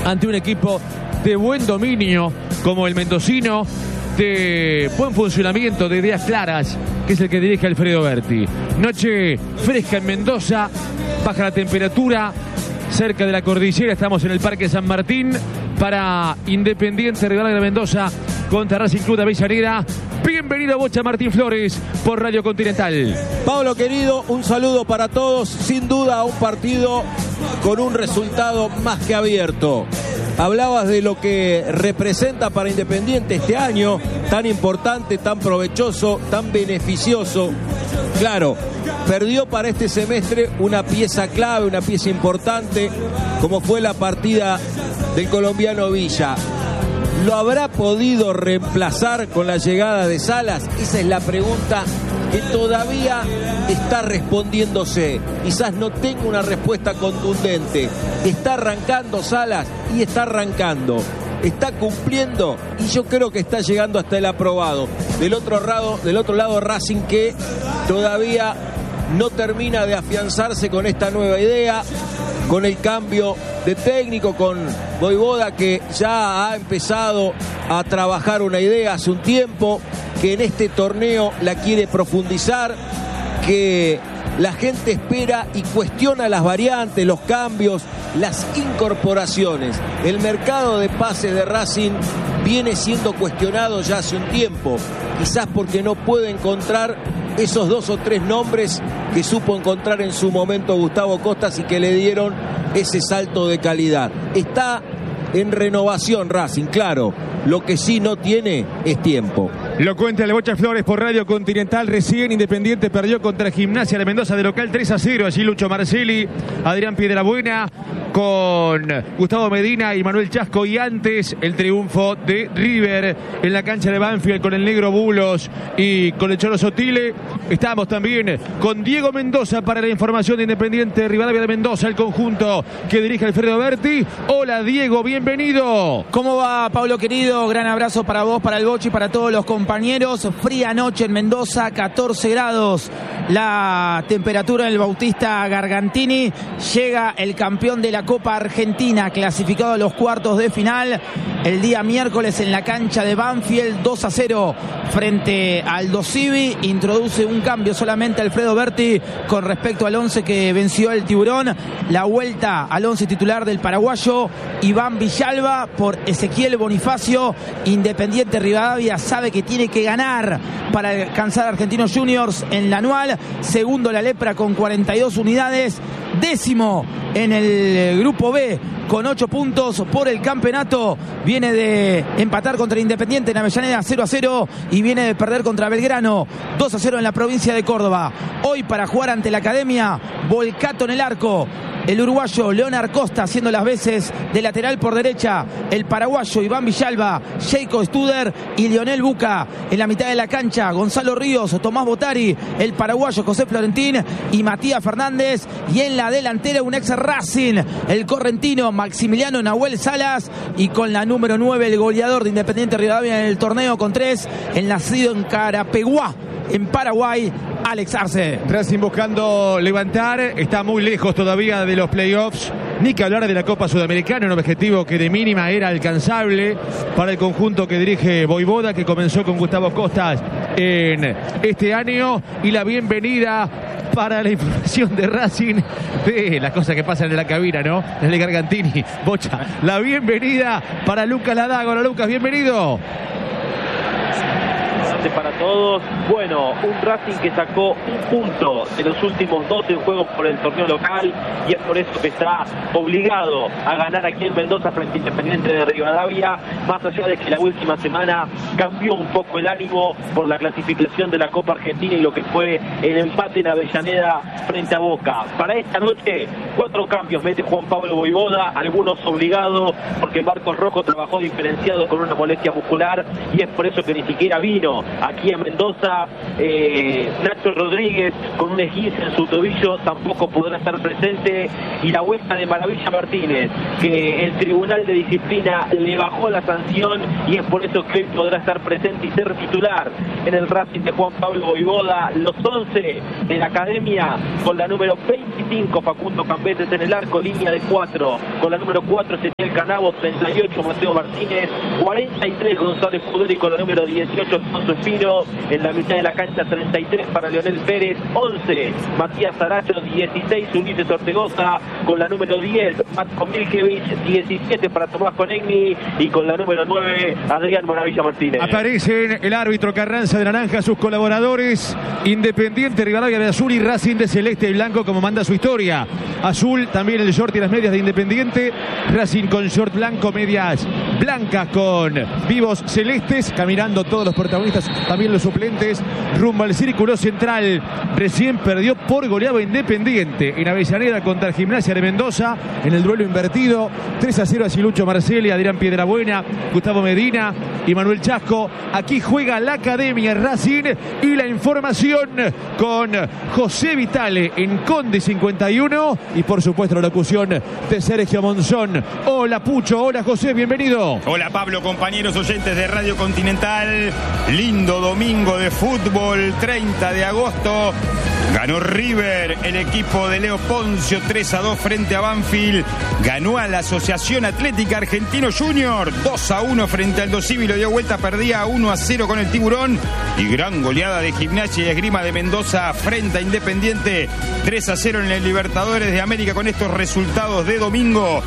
ante un equipo de buen dominio como el mendocino, de buen funcionamiento, de ideas claras, que es el que dirige Alfredo Berti. Noche fresca en Mendoza, baja la temperatura, cerca de la cordillera, estamos en el Parque San Martín para Independiente Rivadavia de Mendoza contra Racing Club de Avellaneda. Bienvenido Bocha Martín Flores por Radio Continental. Pablo querido, un saludo para todos. Sin duda un partido con un resultado más que abierto. Hablabas de lo que representa para Independiente este año, tan importante, tan provechoso, tan beneficioso. Claro, perdió para este semestre una pieza clave, una pieza importante, como fue la partida del colombiano Villa. ¿Lo habrá podido reemplazar con la llegada de Salas? Esa es la pregunta que todavía está respondiéndose. Quizás no tenga una respuesta contundente. Está arrancando Salas y está arrancando. Está cumpliendo y yo creo que está llegando hasta el aprobado. Del otro lado Racing, que todavía no termina de afianzarse con esta nueva idea, con el cambio de técnico, con Voivoda, que ya ha empezado a trabajar una idea hace un tiempo, que en este torneo la quiere profundizar, que la gente espera y cuestiona las variantes, los cambios, las incorporaciones. El mercado de pases de Racing viene siendo cuestionado ya hace un tiempo, quizás porque no puede encontrar esos 2 o 3 nombres que supo encontrar en su momento Gustavo Costas y que le dieron ese salto de calidad. Está en renovación Racing, claro. Lo que sí no tiene es tiempo. Lo cuenta el Bocha Flores por Radio Continental. Recién Independiente perdió contra Gimnasia de Mendoza de local 3-0. Allí Lucho Marcelli, Adrián Piedrabuena, con Gustavo Medina y Manuel Chasco. Y antes el triunfo de River en la cancha de Banfield con el Negro Bulos y con el Cholo Sotile. Estamos también con Diego Mendoza para la información de Independiente Rivadavia de Mendoza, el conjunto que dirige Alfredo Berti. Hola Diego, bienvenido. ¿Cómo va, Pablo querido? Gran abrazo para vos, para el Bochi y para todos los compañeros. Fría noche en Mendoza, 14 grados la temperatura en el Bautista Gargantini. Llega el campeón de la Copa Argentina, clasificado a los cuartos de final el día miércoles en la cancha de Banfield, 2-0 frente al Dosivi. Introduce un cambio solamente Alfredo Berti con respecto al 11 que venció el Tiburón. La vuelta al 11 titular del paraguayo Iván Villalba por Ezequiel Bonifacio. Independiente Rivadavia sabe que tiene que ganar para alcanzar a Argentinos Juniors en la anual. Segundo la Lepra con 42 unidades. Décimo en el grupo B con 8 puntos por el campeonato. Viene de empatar contra Independiente en Avellaneda 0-0 y viene de perder contra Belgrano 2-0 en la provincia de Córdoba. Hoy para jugar ante la Academia, Volcato en el arco. El uruguayo Leonard Costa haciendo las veces de lateral por derecha. El paraguayo Iván Villalba, Jacob Studer y Lionel Buca. En la mitad de la cancha, Gonzalo Ríos, Tomás Botari, el paraguayo José Florentín y Matías Fernández. Y en la delantera un ex Racing, el correntino Maximiliano Nahuel Salas. Y con la número 9, el goleador de Independiente Rivadavia en el torneo con 3, el nacido en Carapeguá, en Paraguay, Alex Arce. Racing buscando levantar, está muy lejos todavía de los playoffs. Ni que hablar de la Copa Sudamericana, un objetivo que de mínima era alcanzable para el conjunto que dirige Voivoda, que comenzó con Gustavo Costas en este año. Y la bienvenida para la información de Racing de las cosas que pasan en la cabina, ¿no? Desde Gargantini, Bocha. La bienvenida para Lucas Ladago. Hola Lucas, bienvenido. Para todos, bueno, un Racing que sacó un punto de los últimos 12 juegos por el torneo local y es por eso que está obligado a ganar aquí en Mendoza frente a Independiente de Rivadavia, más allá de que la última semana cambió un poco el ánimo por la clasificación de la Copa Argentina y lo que fue el empate en Avellaneda frente a Boca. Para esta noche, 4 cambios mete Juan Pablo Voivoda, algunos obligados porque Marcos Rojo trabajó diferenciado con una molestia muscular y es por eso que ni siquiera vino aquí en Mendoza. Nacho Rodríguez con un esguince en su tobillo tampoco podrá estar presente, y la vuelta de Maravilla Martínez, que el Tribunal de Disciplina le bajó la sanción y es por eso que hoy podrá estar presente y ser titular en el Racing de Juan Pablo Voivoda. Los 11 de la Academia, con la número 25 Facundo Cambeses en el arco, línea de 4, con la número 4 Ezequiel Canabo, 38 Mateo Martínez, 43 González Puderi con la número 18 Alfonso Espino, en la mitad de la cancha 33 para Leonel Pérez, 11 Matías Aracho, 16 Ulises Ortegoza, con la número 10 Matko Miljevic, 17 para Tomás Conegni y con la número 9 Adrián Maravilla Martínez. Aparecen el árbitro Carranza de naranja, sus colaboradores, Independiente Rivadavia de azul y Racing de celeste y blanco, como manda su historia. Azul también el short y las medias de Independiente, Racing con short blanco, medias blancas con vivos celestes, caminando todos los protagonistas, también los suplentes, rumbo al círculo central. Recién perdió por goleado Independiente en Avellaneda contra el Gimnasia de Mendoza, en el duelo invertido, 3-0 a Lucho Marceli, Adrián Piedrabuena, Gustavo Medina y Manuel Chasco. Aquí juega la Academia Racing y la información con José Vitale en Conde 51 y por supuesto la locución de Sergio Monzón. Hola Pucho, hola José, bienvenido. Hola Pablo, compañeros oyentes de Radio Continental. Lindo domingo de fútbol, 30 de agosto. Ganó River, el equipo de Leo Poncio, 3-2 frente a Banfield. Ganó a la Asociación Atlética Argentino Junior, 2-1 frente al Dosivi. Lo dio vuelta, perdía 1-0 con el Tiburón. Y gran goleada de Gimnasia y Esgrima de Mendoza frente a Independiente, 3-0 en el Libertadores de América. Con estos resultados de domingo,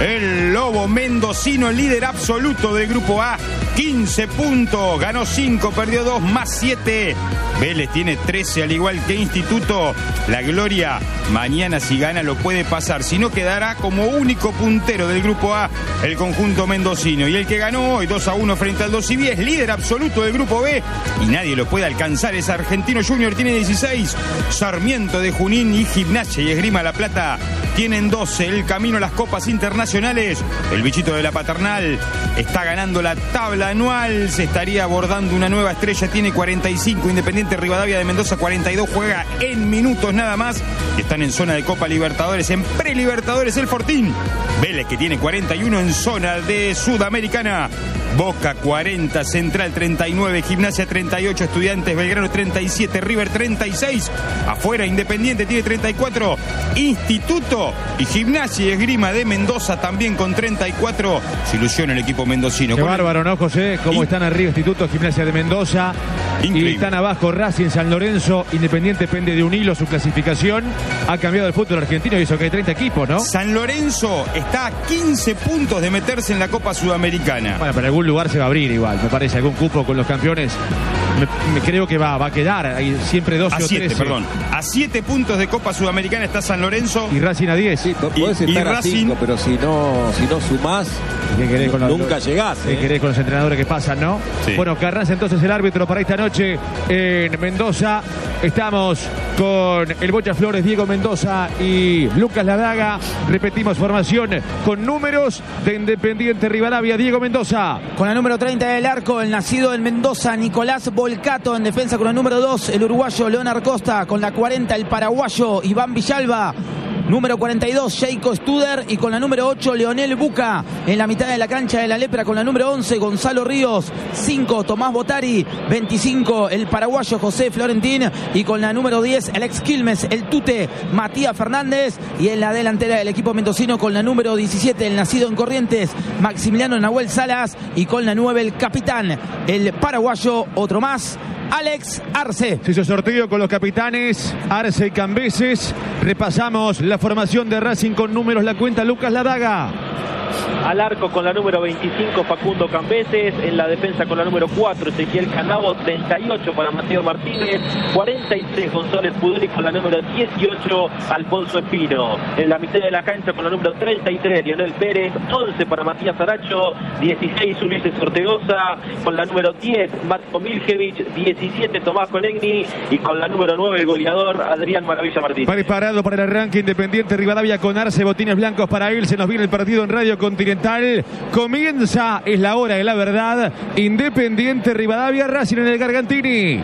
el Lobo mendocino, líder absoluto del Grupo A, 15 puntos, ganó 5, perdió 2, más 7. Vélez tiene 13, al igual que Instituto. La Gloria mañana, si gana, lo puede pasar, si no quedará como único puntero del Grupo A el conjunto mendocino. Y el que ganó hoy 2-1 frente al Dosivi es líder absoluto del Grupo B y nadie lo puede alcanzar, es Argentino Junior, tiene 16, Sarmiento de Junín y Gimnasia y Esgrima La Plata tienen 12. El camino a las copas internacionales, el bichito de la Paternal está ganando la tabla anual, se estaría abordando una nueva estrella, tiene 45, Independiente Rivadavia de Mendoza 42, juega en minutos nada más y están en zona de Copa Libertadores, en pre-Libertadores el Fortín. Vélez, que tiene 41, en zona de Sudamericana. Boca 40, Central 39, Gimnasia 38, Estudiantes Belgrano 37, River 36, afuera Independiente tiene 34, Instituto y Gimnasia y Esgrima de Mendoza también con 34, se ilusiona el equipo mendocino. Qué bárbaro, ¿no, José? Cómo están arriba Instituto, Gimnasia de Mendoza. Increíble. Y están abajo Racing, San Lorenzo, Independiente pende de un hilo su clasificación. Ha cambiado el fútbol argentino y eso que hay 30 equipos, ¿no? San Lorenzo está a 15 puntos de meterse en la Copa Sudamericana. Bueno, pero algún lugar se va a abrir igual, me parece, algún cupo con los campeones. Me creo que va a quedar ahí siempre 12 o 13. A 7 puntos de Copa Sudamericana está San Lorenzo. Y Racing a 10. Sí, podés estar a 5, pero si no sumás, nunca llegás. ¿Qué querés con los entrenadores que pasan, no? Sí. Bueno, Carranza entonces el árbitro para esta noche en Mendoza. Estamos con el Bocha Flores, Diego Mendoza y Lucas Ladaga. Repetimos formación con números de Independiente Rivadavia. Diego Mendoza. Con la número 30 del arco, el nacido en Mendoza, Nicolás Volcato. En defensa con el número 2, el uruguayo Leonard Costa. Con la 40, el paraguayo Iván Villalba. Número 42, Sheiko Studer. Y con la número 8, Leonel Buca. En la mitad de la cancha de la Lepra con la número 11, Gonzalo Ríos. 5, Tomás Botari. 25, el paraguayo José Florentín. Y con la número 10, el ex Quilmes, el Tute, Matías Fernández. Y en la delantera del equipo mendocino con la número 17, el nacido en Corrientes, Maximiliano Nahuel Salas. Y con la 9, el capitán, el paraguayo, otro más, Alex Arce. Se hizo sorteo con los capitanes Arce y Cambeses. Repasamos la formación de Racing con números, la cuenta Lucas Ladaga. Al arco con la número 25 Facundo Cambeses, en la defensa con la número 4 Ezequiel Canabo, 38 para Mateo Martínez, 43 González Puderi, con la número 18 Alfonso Espino, en la mitad de la cancha con la número 33 Leonel Pérez, 11 para Matías Aracho, 16 Ulises Ortegoza, con la número 10 Matko Miljevic, 17 Tomás Conegni y con la número 9 el goleador Adrián Maravilla Martínez. Preparado para el arranque Independiente Rivadavia con Arce, botines blancos para él. Se nos viene el partido en Radio Continental. Comienza, es la hora de la verdad. Independiente Rivadavia, Racing en el Gargantini.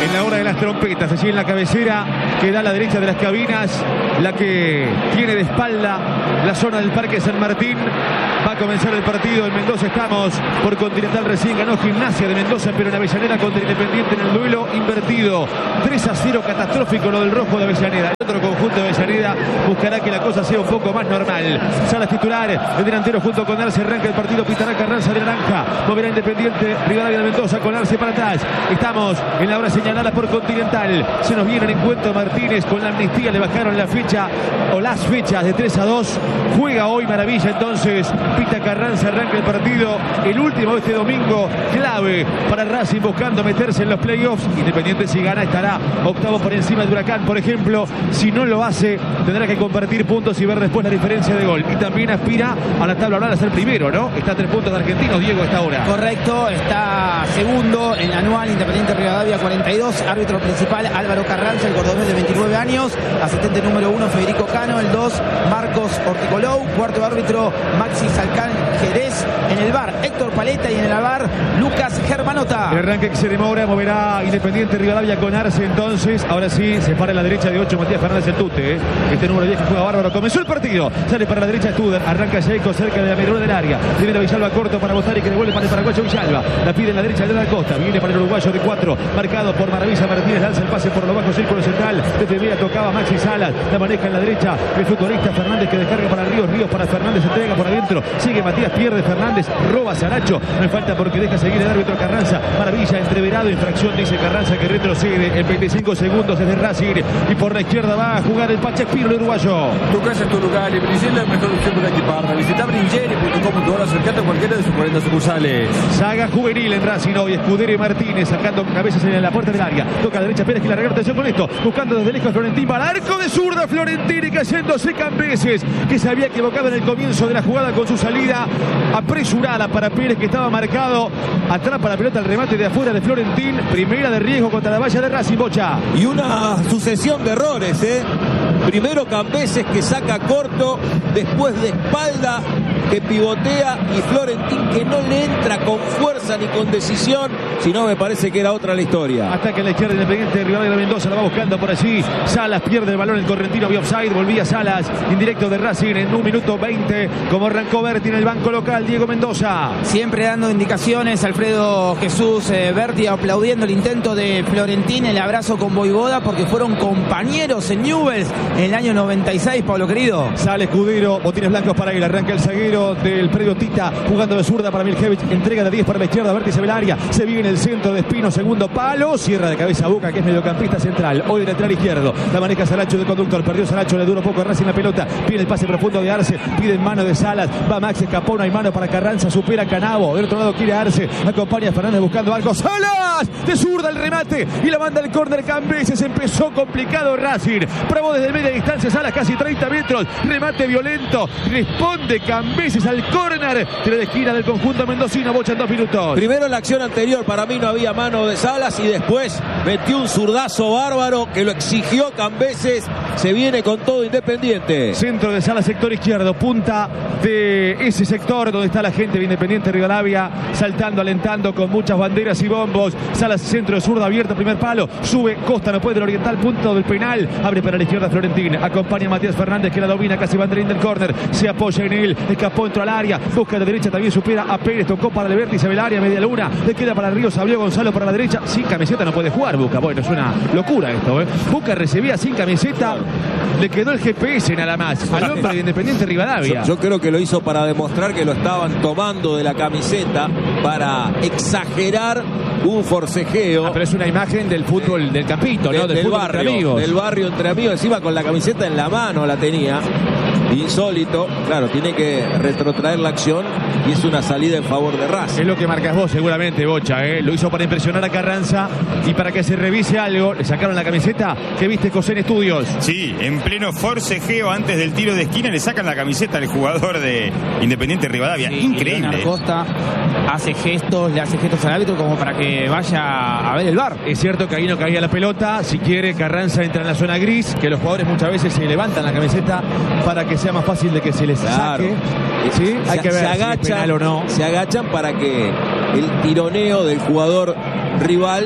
en la hora de las trompetas, allí en la cabecera que da a la derecha de las cabinas, la que tiene de espalda la zona del Parque San Martín. Va a comenzar el partido. En Mendoza estamos por Continental. Recién ganó Gimnasia de Mendoza, pero en Avellaneda contra Independiente en el duelo invertido. 3-0 catastrófico lo del rojo de Avellaneda. El otro conjunto de Avellaneda buscará que la cosa sea un poco más normal. Salas titular, el delantero junto con Arce. Arranca el partido, pitará Carranza de naranja. Moverá Independiente, Rivadavia de Mendoza con Arce para atrás. Estamos en la hora señalada por Continental. Se nos viene el encuentro Martínez con la amnistía. Le bajaron la fecha o las fechas de 3-2. Juega hoy Maravilla entonces. Pita Carranza, arranca el partido, el último de este domingo, clave para Racing buscando meterse en los playoffs. Independiente si gana estará octavo por encima del Huracán, por ejemplo. Si no lo hace, tendrá que compartir puntos y ver después la diferencia de gol. Y también aspira a la tabla oral a ser primero, ¿no? Está a 3 puntos de Argentinos, Diego, a esta hora. Correcto, está segundo en la anual Independiente Rivadavia 42, árbitro principal Álvaro Carranza, el cordobés de 29 años, asistente número 1 Federico Cano, el 2 Marcos Orticolou, cuarto árbitro Maxi Salcán Jerez, en el bar Héctor Paleta y en el bar Lucas Germanota. El arranque que se demora, moverá Independiente Rivadavia con Arce entonces. Ahora sí, se para a la derecha de 8 Matías Fernández el Tute. Este número 10 que juega bárbaro. Comenzó el partido. Sale para la derecha Studer. Arranca Jacob cerca de la medula del área. Primero Villalba corto para Botari que devuelve para el paraguayo Villalba. La pide en la derecha de la Costa. Viene para el uruguayo de 4. Marcado por Maravilla Martínez. Lanza el pase por lo bajo círculo central. De primera tocaba Maxi Salas. La maneja en la derecha el futbolista Fernández que descarga para Ríos. Ríos para Fernández. Se entrega por adentro. Sigue Matías. Pierde Fernández. Roba Saracho. No hay falta porque deja seguir el árbitro Carranza. Maravilla entreverado. Infracción dice Carranza que retrocede en 25 segundos desde Racing. Y por la izquierda va a jugar el Pachespiro, el uruguayo. Tu casa es tu lugar y Bringel es la mejor opción para equiparla. Visita Bringel.com.ar, acercate a cualquiera de sus 40 sucursales. Saga juvenil en Racing hoy. Escudero y Martínez sacando cabezas en la puerta del área. Toca a la derecha Pérez que la regala atención con esto. Buscando desde lejos Florentín. Va al arco de zurda Florentín y cayéndose Cambeses, que se había equivocado en el comienzo de la jugada con su salida apresurada para Pérez que estaba marcado. Atrapa la pelota al remate de afuera de Florentín. Primera de riesgo contra la valla de Racing, Bocha. Y una sucesión de errores, Primero Cambeses que saca corto, después de espalda que pivotea y Florentín que no le entra con fuerza ni con decisión, sino me parece que era otra la historia. Ataque a la izquierda Independiente de Rivadavia de Mendoza, la va buscando por allí. Salas pierde el balón, el correntino vía offside, volvía Salas, indirecto de Racing en 1 minuto 20, como arrancó Berti en el banco local, Diego Mendoza. Siempre dando indicaciones, Alfredo Jesús Berti aplaudiendo el intento de Florentín, el abrazo con Voivoda porque fueron compañeros en Newell's en el año 96, Pablo querido. Sale Escudero, botines blancos para él, arranca el zaguero del predio Tita, jugando de zurda para Miljevic, entrega de 10 para la izquierda, Berti se ve el área, se viene el centro de Espino, segundo palo, cierra de cabeza a Boca que es mediocampista central, hoy de lateral izquierdo, la maneja Saracho de conductor, perdió Saracho, le duró poco a Racing la pelota, viene el pase profundo de Arce, pide en mano de Salas, va Max, escapó, no hay mano para Carranza, supera Canavo, del otro lado quiere Arce, acompaña a Fernández buscando algo, Salas, de zurda el remate, y la manda al córner Cambeses, empezó complicado Racing, probó desde media distancia Salas, casi 30 metros, remate violento, responde Cambeses al córner, tiro de esquina del conjunto mendocino, Bocha en 2 minutos. Primero en la acción anterior, para mí no había mano de Salas y después metió un zurdazo bárbaro que lo exigió Cambeses, se viene con todo Independiente. Centro de Salas, sector izquierdo, punta de ese sector donde está la gente de Independiente Rivadavia, saltando, alentando con muchas banderas y bombos. Salas, centro de zurda abierto, primer palo, sube Costa, no puede del oriental, punto del penal, abre para la izquierda Florentín, acompaña a Matías Fernández que la domina, casi banderín del córner, se apoya en él, escapó, entró al área, busca de derecha, también supera a Pérez, tocó para Leverti, se ve el área, media luna, le queda para Ríos, abrió Gonzalo para la derecha, sin camiseta no puede jugar Boca, bueno, es una locura esto, Boca recibía sin camiseta, le quedó el GPS nada más, al hombre de Independiente Rivadavia. Yo creo que lo hizo para demostrar que lo estaban tomando de la camiseta, para exagerar un forcejeo. Pero es una imagen del fútbol del campito, ¿no? Del fútbol barrio, entre amigos. del barrio entre amigos, encima con la camiseta en la mano la tenía. Insólito, claro, tiene que retrotraer la acción y es una salida en favor de Racing. Es lo que marcas vos seguramente, Bocha, Lo hizo para impresionar a Carranza y para que se revise algo. Le sacaron la camiseta que viste Cosén Estudios. Sí, en pleno forcejeo antes del tiro de esquina le sacan la camiseta al jugador de Independiente Rivadavia. Sí, increíble. Costa hace gestos, le hace gestos al árbitro como para que vaya a ver el VAR. Es cierto que ahí no caía la pelota. Si quiere, Carranza entra en la zona gris, que los jugadores muchas veces se levantan la camiseta para que sea más fácil de que se les saque. ¿Sí? Hay que ver se agachan, si es penal o no. Se agachan para que el tironeo del jugador rival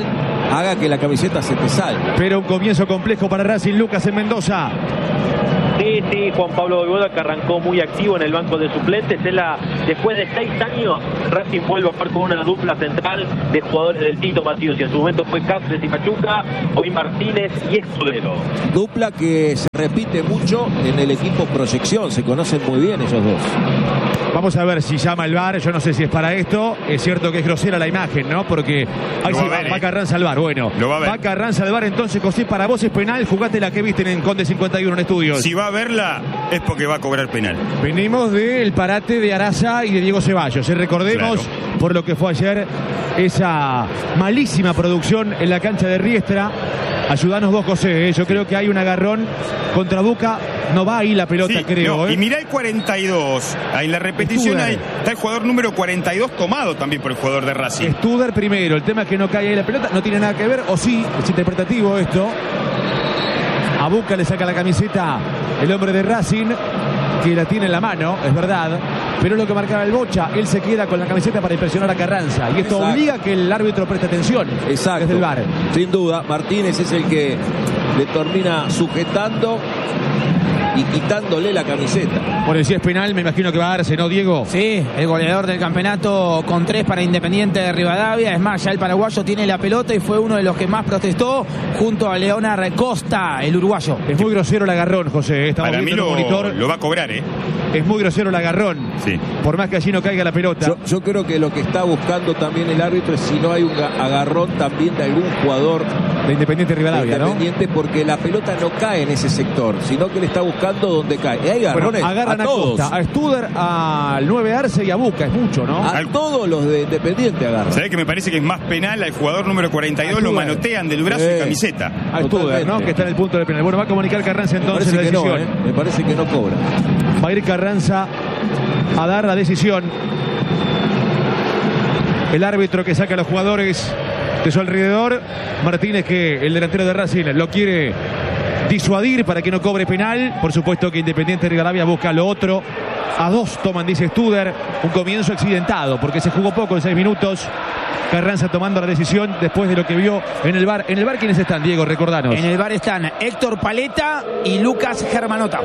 haga que la camiseta se te salga. Pero un comienzo complejo para Racing, Lucas, en Mendoza. Sí, Juan Pablo Voivoda, que arrancó muy activo en el banco de suplentes. Después de 6 años, Racing vuelve a jugar con una dupla central de jugadores del Tito Matías. Y en su momento fue Cáceres y Machuca, hoy Martínez y Escudero. Dupla que se repite mucho en el equipo Proyección, se conocen muy bien ellos dos. Vamos a ver si llama el VAR, yo no sé si es para esto. Es cierto que es grosera la imagen, ¿no? Porque ahí sí va Carranza al VAR. Bueno, va Carranza al VAR, entonces, José, para vos es penal. Jugate la que viste en Conde 51 en estudios. Si va a verla, es porque va a cobrar penal. Venimos del parate de Araza y de Diego Ceballos. Recordemos, por lo que fue ayer, esa malísima producción en la cancha de Riestra. Ayudanos vos, José. Yo creo que hay un agarrón contra Boca. No va ahí la pelota, creo. No. Y mirá el 42. Ahí en la repetición está el jugador número 42 tomado también por el jugador de Racing. Studer primero. El tema es que no cae ahí la pelota. No tiene nada que ver. O sí, es interpretativo esto. A Boca le saca la camiseta el hombre de Racing, que la tiene en la mano, es verdad. Pero es lo que marcaba el Bocha. Él se queda con la camiseta para impresionar a Carranza. Y esto obliga a que el árbitro preste atención. Exacto. Desde el VAR. Sin duda, Martínez es el que le termina sujetando y quitándole la camiseta. Por si es penal, me imagino que va a darse, ¿no, Diego? Sí, el goleador del campeonato con 3 para Independiente de Rivadavia. Es más, ya el paraguayo tiene la pelota y fue uno de los que más protestó junto a Leonard Costa, el uruguayo. Es muy grosero el agarrón, José. Estamos para mí viendo el monitor. Lo va a cobrar, Es muy grosero el agarrón. Sí. Por más que allí no caiga la pelota. Yo creo que lo que está buscando también el árbitro es si no hay un agarrón también de algún jugador de Independiente Rivadavia, Independiente, ¿no? Porque la pelota no cae en ese sector, sino que le está buscando donde cae. Y hay agarrones, agarran a todos. Costa, a Studer, al 9 Arce y a Boca, es mucho, ¿no? A todos los de Independiente agarran. ¿Sabés que me parece que es más penal al jugador número 42? Lo manotean del brazo y camiseta. A Studer, ¿no? Que está en el punto del penal. Bueno, va a comunicar Carranza entonces la decisión. Me parece que no cobra. Va a ir Carranza a dar la decisión. El árbitro que saca a los jugadores de su alrededor. Martínez, que el delantero de Racing lo quiere disuadir para que no cobre penal. Por supuesto que Independiente Rivadavia busca lo otro. A 2 toman, dice Studer. Un comienzo accidentado porque se jugó poco en 6 minutos. Carranza tomando la decisión después de lo que vio en el VAR. ¿En el VAR quiénes están, Diego? Recordanos. En el VAR están Héctor Paleta y Lucas Germanota.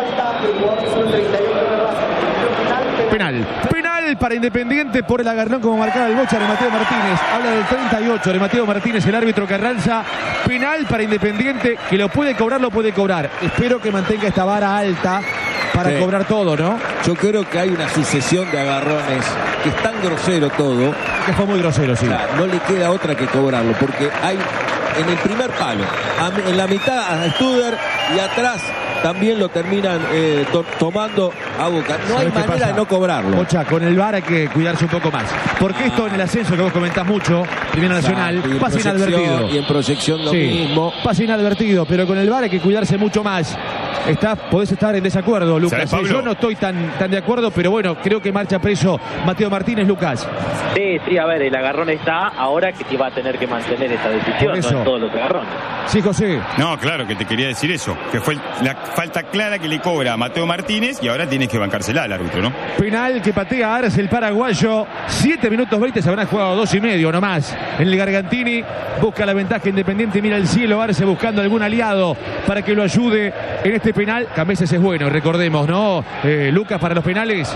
Penal para Independiente por el agarrón, como marcaba el Bocha de Mateo Martínez. Habla del 38 de Mateo Martínez, el árbitro Carranza. Penal para Independiente, que lo puede cobrar. Espero que mantenga esta vara alta para cobrar todo, ¿no? Yo creo que hay una sucesión de agarrones que es tan grosero todo. Que fue muy grosero, sí. Claro, no le queda otra que cobrarlo, porque hay en el primer palo, en la mitad a Studer y atrás también lo terminan tomando a Boca. No hay manera de no cobrarlo. Bocha, con el VAR hay que cuidarse un poco más. Porque esto en el ascenso que vos comentás mucho, Primera Nacional, pasa inadvertido. Y en Proyección lo mismo. Pasa inadvertido, pero con el VAR hay que cuidarse mucho más. Podés estar en desacuerdo, Lucas. Yo no estoy tan de acuerdo, pero bueno, creo que marcha preso Mateo Martínez, Lucas. Sí, a ver, el agarrón está ahora que va a tener que mantener esa decisión, no en todos los agarrones. Sí, José. No, claro, que te quería decir eso, que fue la falta clara que le cobra a Mateo Martínez y ahora tienes que bancársela al árbitro, ¿no? Penal que patea Arce, el paraguayo. 7 minutos 20, se habrán jugado 2,5 nomás. En el Gargantini busca la ventaja Independiente, mira el cielo, Arce buscando algún aliado para que lo ayude en este penal. Cambeses es bueno, recordemos, ¿no? Lucas, para los penales.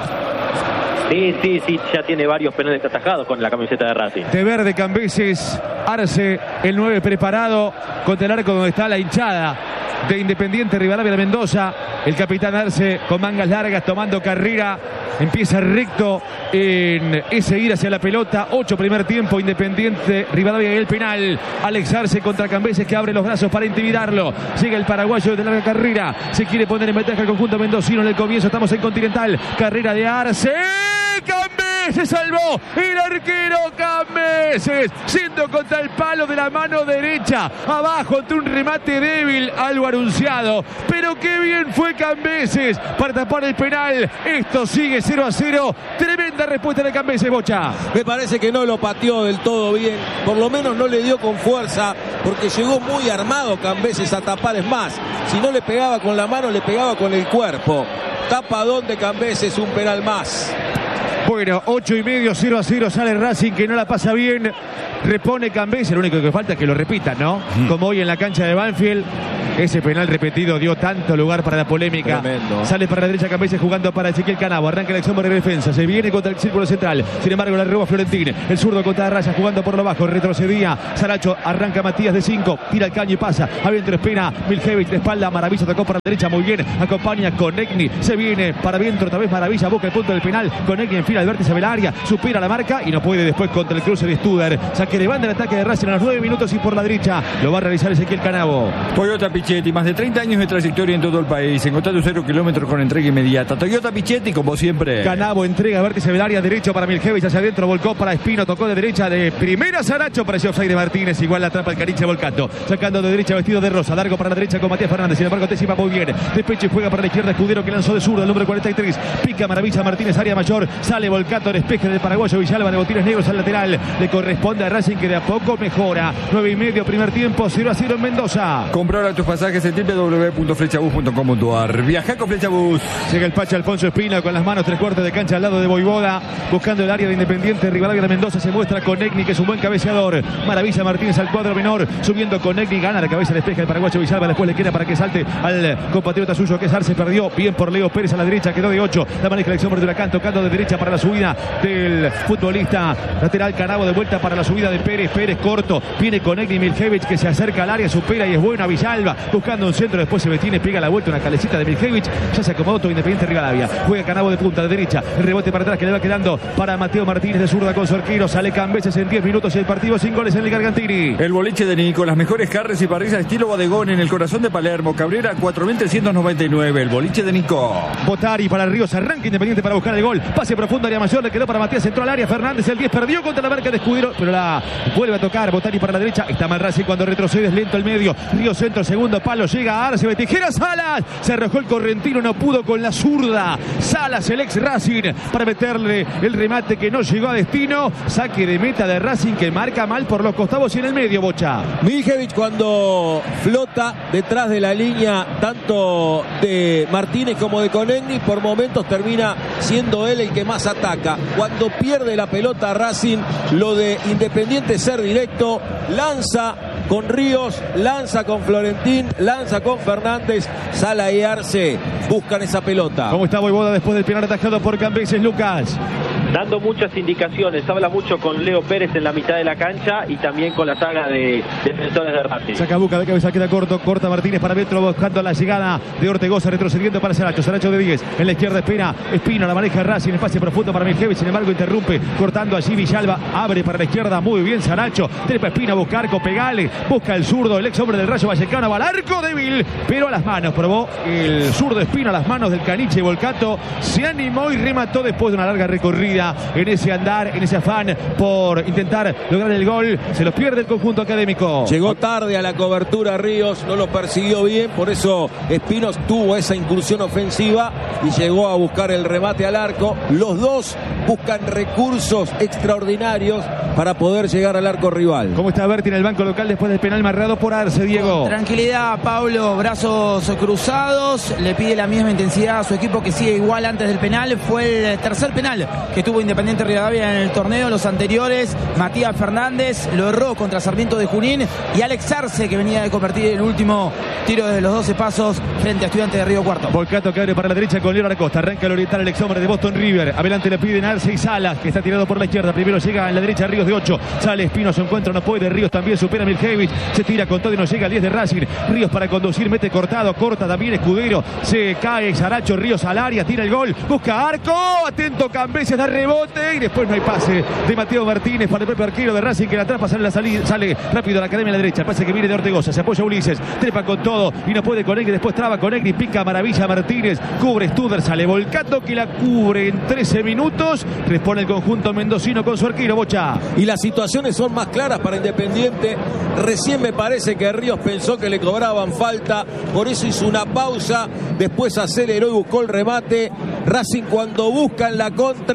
Sí, ya tiene varios penales atajados con la camiseta de Racing. De verde Cambeses, Arce, el 9 preparado contra el arco donde está la hinchada de Independiente Rivadavia de Mendoza. El capitán Arce con mangas largas tomando carrera. Empieza recto en ese ir hacia la pelota. 8 primer tiempo, Independiente Rivadavia y el penal. Alex Arce contra Cambeses, que abre los brazos para intimidarlo. Llega el paraguayo de larga carrera. Se quiere poner en ventaja el conjunto mendocino en el comienzo. Estamos en Continental. Carrera de Arce. Cambeses salvó el arquero Cambeses, siendo contra el palo de la mano derecha, abajo ante un remate débil, algo anunciado, pero qué bien fue Cambeses para tapar el penal. Esto sigue 0-0, tremenda respuesta de Cambeses, Bocha. Me parece que no lo pateó del todo bien, por lo menos no le dio con fuerza, porque llegó muy armado Cambeses a tapar. Es más, si no le pegaba con la mano, le pegaba con el cuerpo. Tapadón de Cambeses, un penal más. Bueno, 8,5, 0-0, sale Racing, que no la pasa bien repone Cambese, lo único que falta es que lo repitan, ¿no? Como hoy en la cancha de Banfield, ese penal repetido dio tanto lugar para la polémica. Tremendo. Sale para la derecha Cambese jugando para Ezequiel Canabo, arranca el hombre de defensa, se viene contra el círculo central, sin embargo la roba Florentín, el zurdo contra Raya jugando por lo bajo, retrocedía Saracho, arranca Matías de 5, tira el caño y pasa, adentro espera Miljevic de espalda, Maravilla tocó para la derecha muy bien, acompaña Konechny, se viene para adentro otra vez Maravilla, busca el punto del penal, Konechny enfila el vértice del área, supera la marca y no puede después contra el cruce de Studer, saque de banda el ataque de Racing a los 9 minutos y por la derecha lo va a realizar Ezequiel Canabo. Toyota Pichetti, más de 30 años de trayectoria en todo el país, encontrando 0 kilómetros con entrega inmediata. Toyota Pichetti, como siempre. Canabo entrega vértice del área derecho para Miljevic, hacia adentro, volcó para Espino, tocó de derecha de primera Saracho, pareció offside de Martínez, igual la trampa el Cariche Volcato, sacando de derecha vestido de rosa, largo para la derecha con Matías Fernández, sin embargo Tessima muy bien, de pecho y juega para la izquierda Escudero que lanzó de zurda, el número 43, pica Maravilla Martínez, área mayor, sale Volcato, el despeje del paraguayo Villalba de botines negros al lateral, le corresponde a Racing que de a poco mejora, 9:30 primer tiempo, 0-0 en Mendoza. Comprar a tus pasajes en www.flechabus.com.ar. Viaja con Flechabus. Llega el Pacha Alfonso Espina con las manos 3/4 de cancha al lado de Voivoda, buscando el área de Independiente, Rivadavia de Mendoza, se muestra Konechny que es un buen cabeceador, Maravilla Martínez al cuadro menor, subiendo Konechny, gana la cabeza, despeja el paraguayo Villalba, después le queda para que salte al compatriota suyo que es Arce, perdió bien por Leo Pérez a la derecha, quedó de 8, la maneja el exhumor de Huracán, tocando de derecha para la subida del futbolista lateral Canabo, de vuelta para la subida de Pérez, Pérez corto, viene Konechny, Miljevic que se acerca al área, supera y es bueno a Villalba, buscando un centro, después se detiene, pega la vuelta, una calecita de Miljevic, ya se acomodó todo Independiente Rivadavia, juega Canabo de punta, de derecha, el rebote para atrás que le va quedando para Mateo Martínez de zurda con su arquero, sale Cambeses en 10 minutos y el partido sin goles en el Gargantini. El boliche de Nico, las mejores carnes y parrillas estilo bodegón en el corazón de Palermo, Cabrera 4399, el boliche de Nico. Botari para Ríos, arranca Independiente para buscar el gol, pase profundo, área mayor, le quedó para Matías, entró al área, Fernández, el 10 perdió contra la marca de Escudero, pero la vuelve a tocar, Botari para la derecha, está mal Racing cuando retrocede, es lento el medio, Ríos centro, segundo palo, llega a Arce, Tijera, Salas, se arrojó el correntino, no pudo con la zurda, Salas el ex Racing para meterle el remate que no llegó a destino, saque de meta de Racing que marca mal por los costados y en el medio, Bocha. Miljevic cuando flota detrás de la línea tanto de Martínez como de Konechny, por momentos termina siendo él el que más ataca. Cuando pierde la pelota Racing, lo de Independiente ser directo, lanza con Ríos, lanza con Florentín, lanza con Fernández, Sala y Arce buscan esa pelota. ¿Cómo está Voivoda después del penal atajado por Cambeses, Lucas? Dando muchas indicaciones, habla mucho con Leo Pérez en la mitad de la cancha y también con la saga de defensores de Racing. Saca Buca de cabeza, queda corto, corta Martínez para adentro buscando la llegada de Ortegoza, retrocediendo para Saracho, Saracho de 10, en la izquierda espera Espino, la maneja Racing, espacio profundo para Miljevic, sin embargo interrumpe, cortando allí Villalba, abre para la izquierda, muy bien Saracho, trepa Espino, busca arco, pegale, busca el zurdo, el ex hombre del Rayo Vallecano, va al arco débil, pero a las manos, probó el zurdo Espino a las manos del Caniche Volcato, se animó y remató después de una larga recorrida en ese andar, en ese afán por intentar lograr el gol, se lo pierde el conjunto académico. Llegó tarde a la cobertura Ríos, no lo persiguió bien, por eso Espinos tuvo esa incursión ofensiva y llegó a buscar el remate al arco. Los dos buscan recursos extraordinarios para poder llegar al arco rival. ¿Cómo está Berti en el banco local después del penal marcado por Arce, Diego? Con tranquilidad, Pablo, brazos cruzados, le pide la misma intensidad a su equipo que sigue igual antes del penal. Fue el tercer penal que tuvo Independiente Rivadavia en el torneo. Los anteriores, Matías Fernández lo erró contra Sarmiento de Junín y Alex Arce, que venía de convertir el último tiro desde los 12 pasos frente a Estudiantes de Río Cuarto. Volcato que abre para la derecha con Leonardo Acosta, arranca el oriental, el ex hombre de Boston River, adelante le piden Arce y Salas, que está tirado por la izquierda, primero llega en la derecha Ríos de 8, sale Espino, se encuentra, no puede, Ríos también supera a Miljevic, se tira con todo y no llega al 10 de Racing, Ríos para conducir, mete cortado, corta también Escudero, se cae Saracho, Ríos al área, tira el gol, busca arco, atento Cambeses, da rebote y después no hay pase de Mateo Martínez para el propio arquero de Racing que la atrapa, sale la salida, sale rápido a la academia a la derecha, el pase que viene de Ortegoza, se apoya Ulises, trepa con todo y no puede Konechny, después traba Konechny, pica Maravilla Martínez, cubre Studer, sale Volcato que la cubre en 13 minutos, responde el conjunto mendocino con su arquero, Bocha. Y las situaciones son más claras para Independiente. Recién me parece que Ríos pensó que le cobraban falta, por eso hizo una pausa, después aceleró y buscó el remate. Racing cuando busca en la contra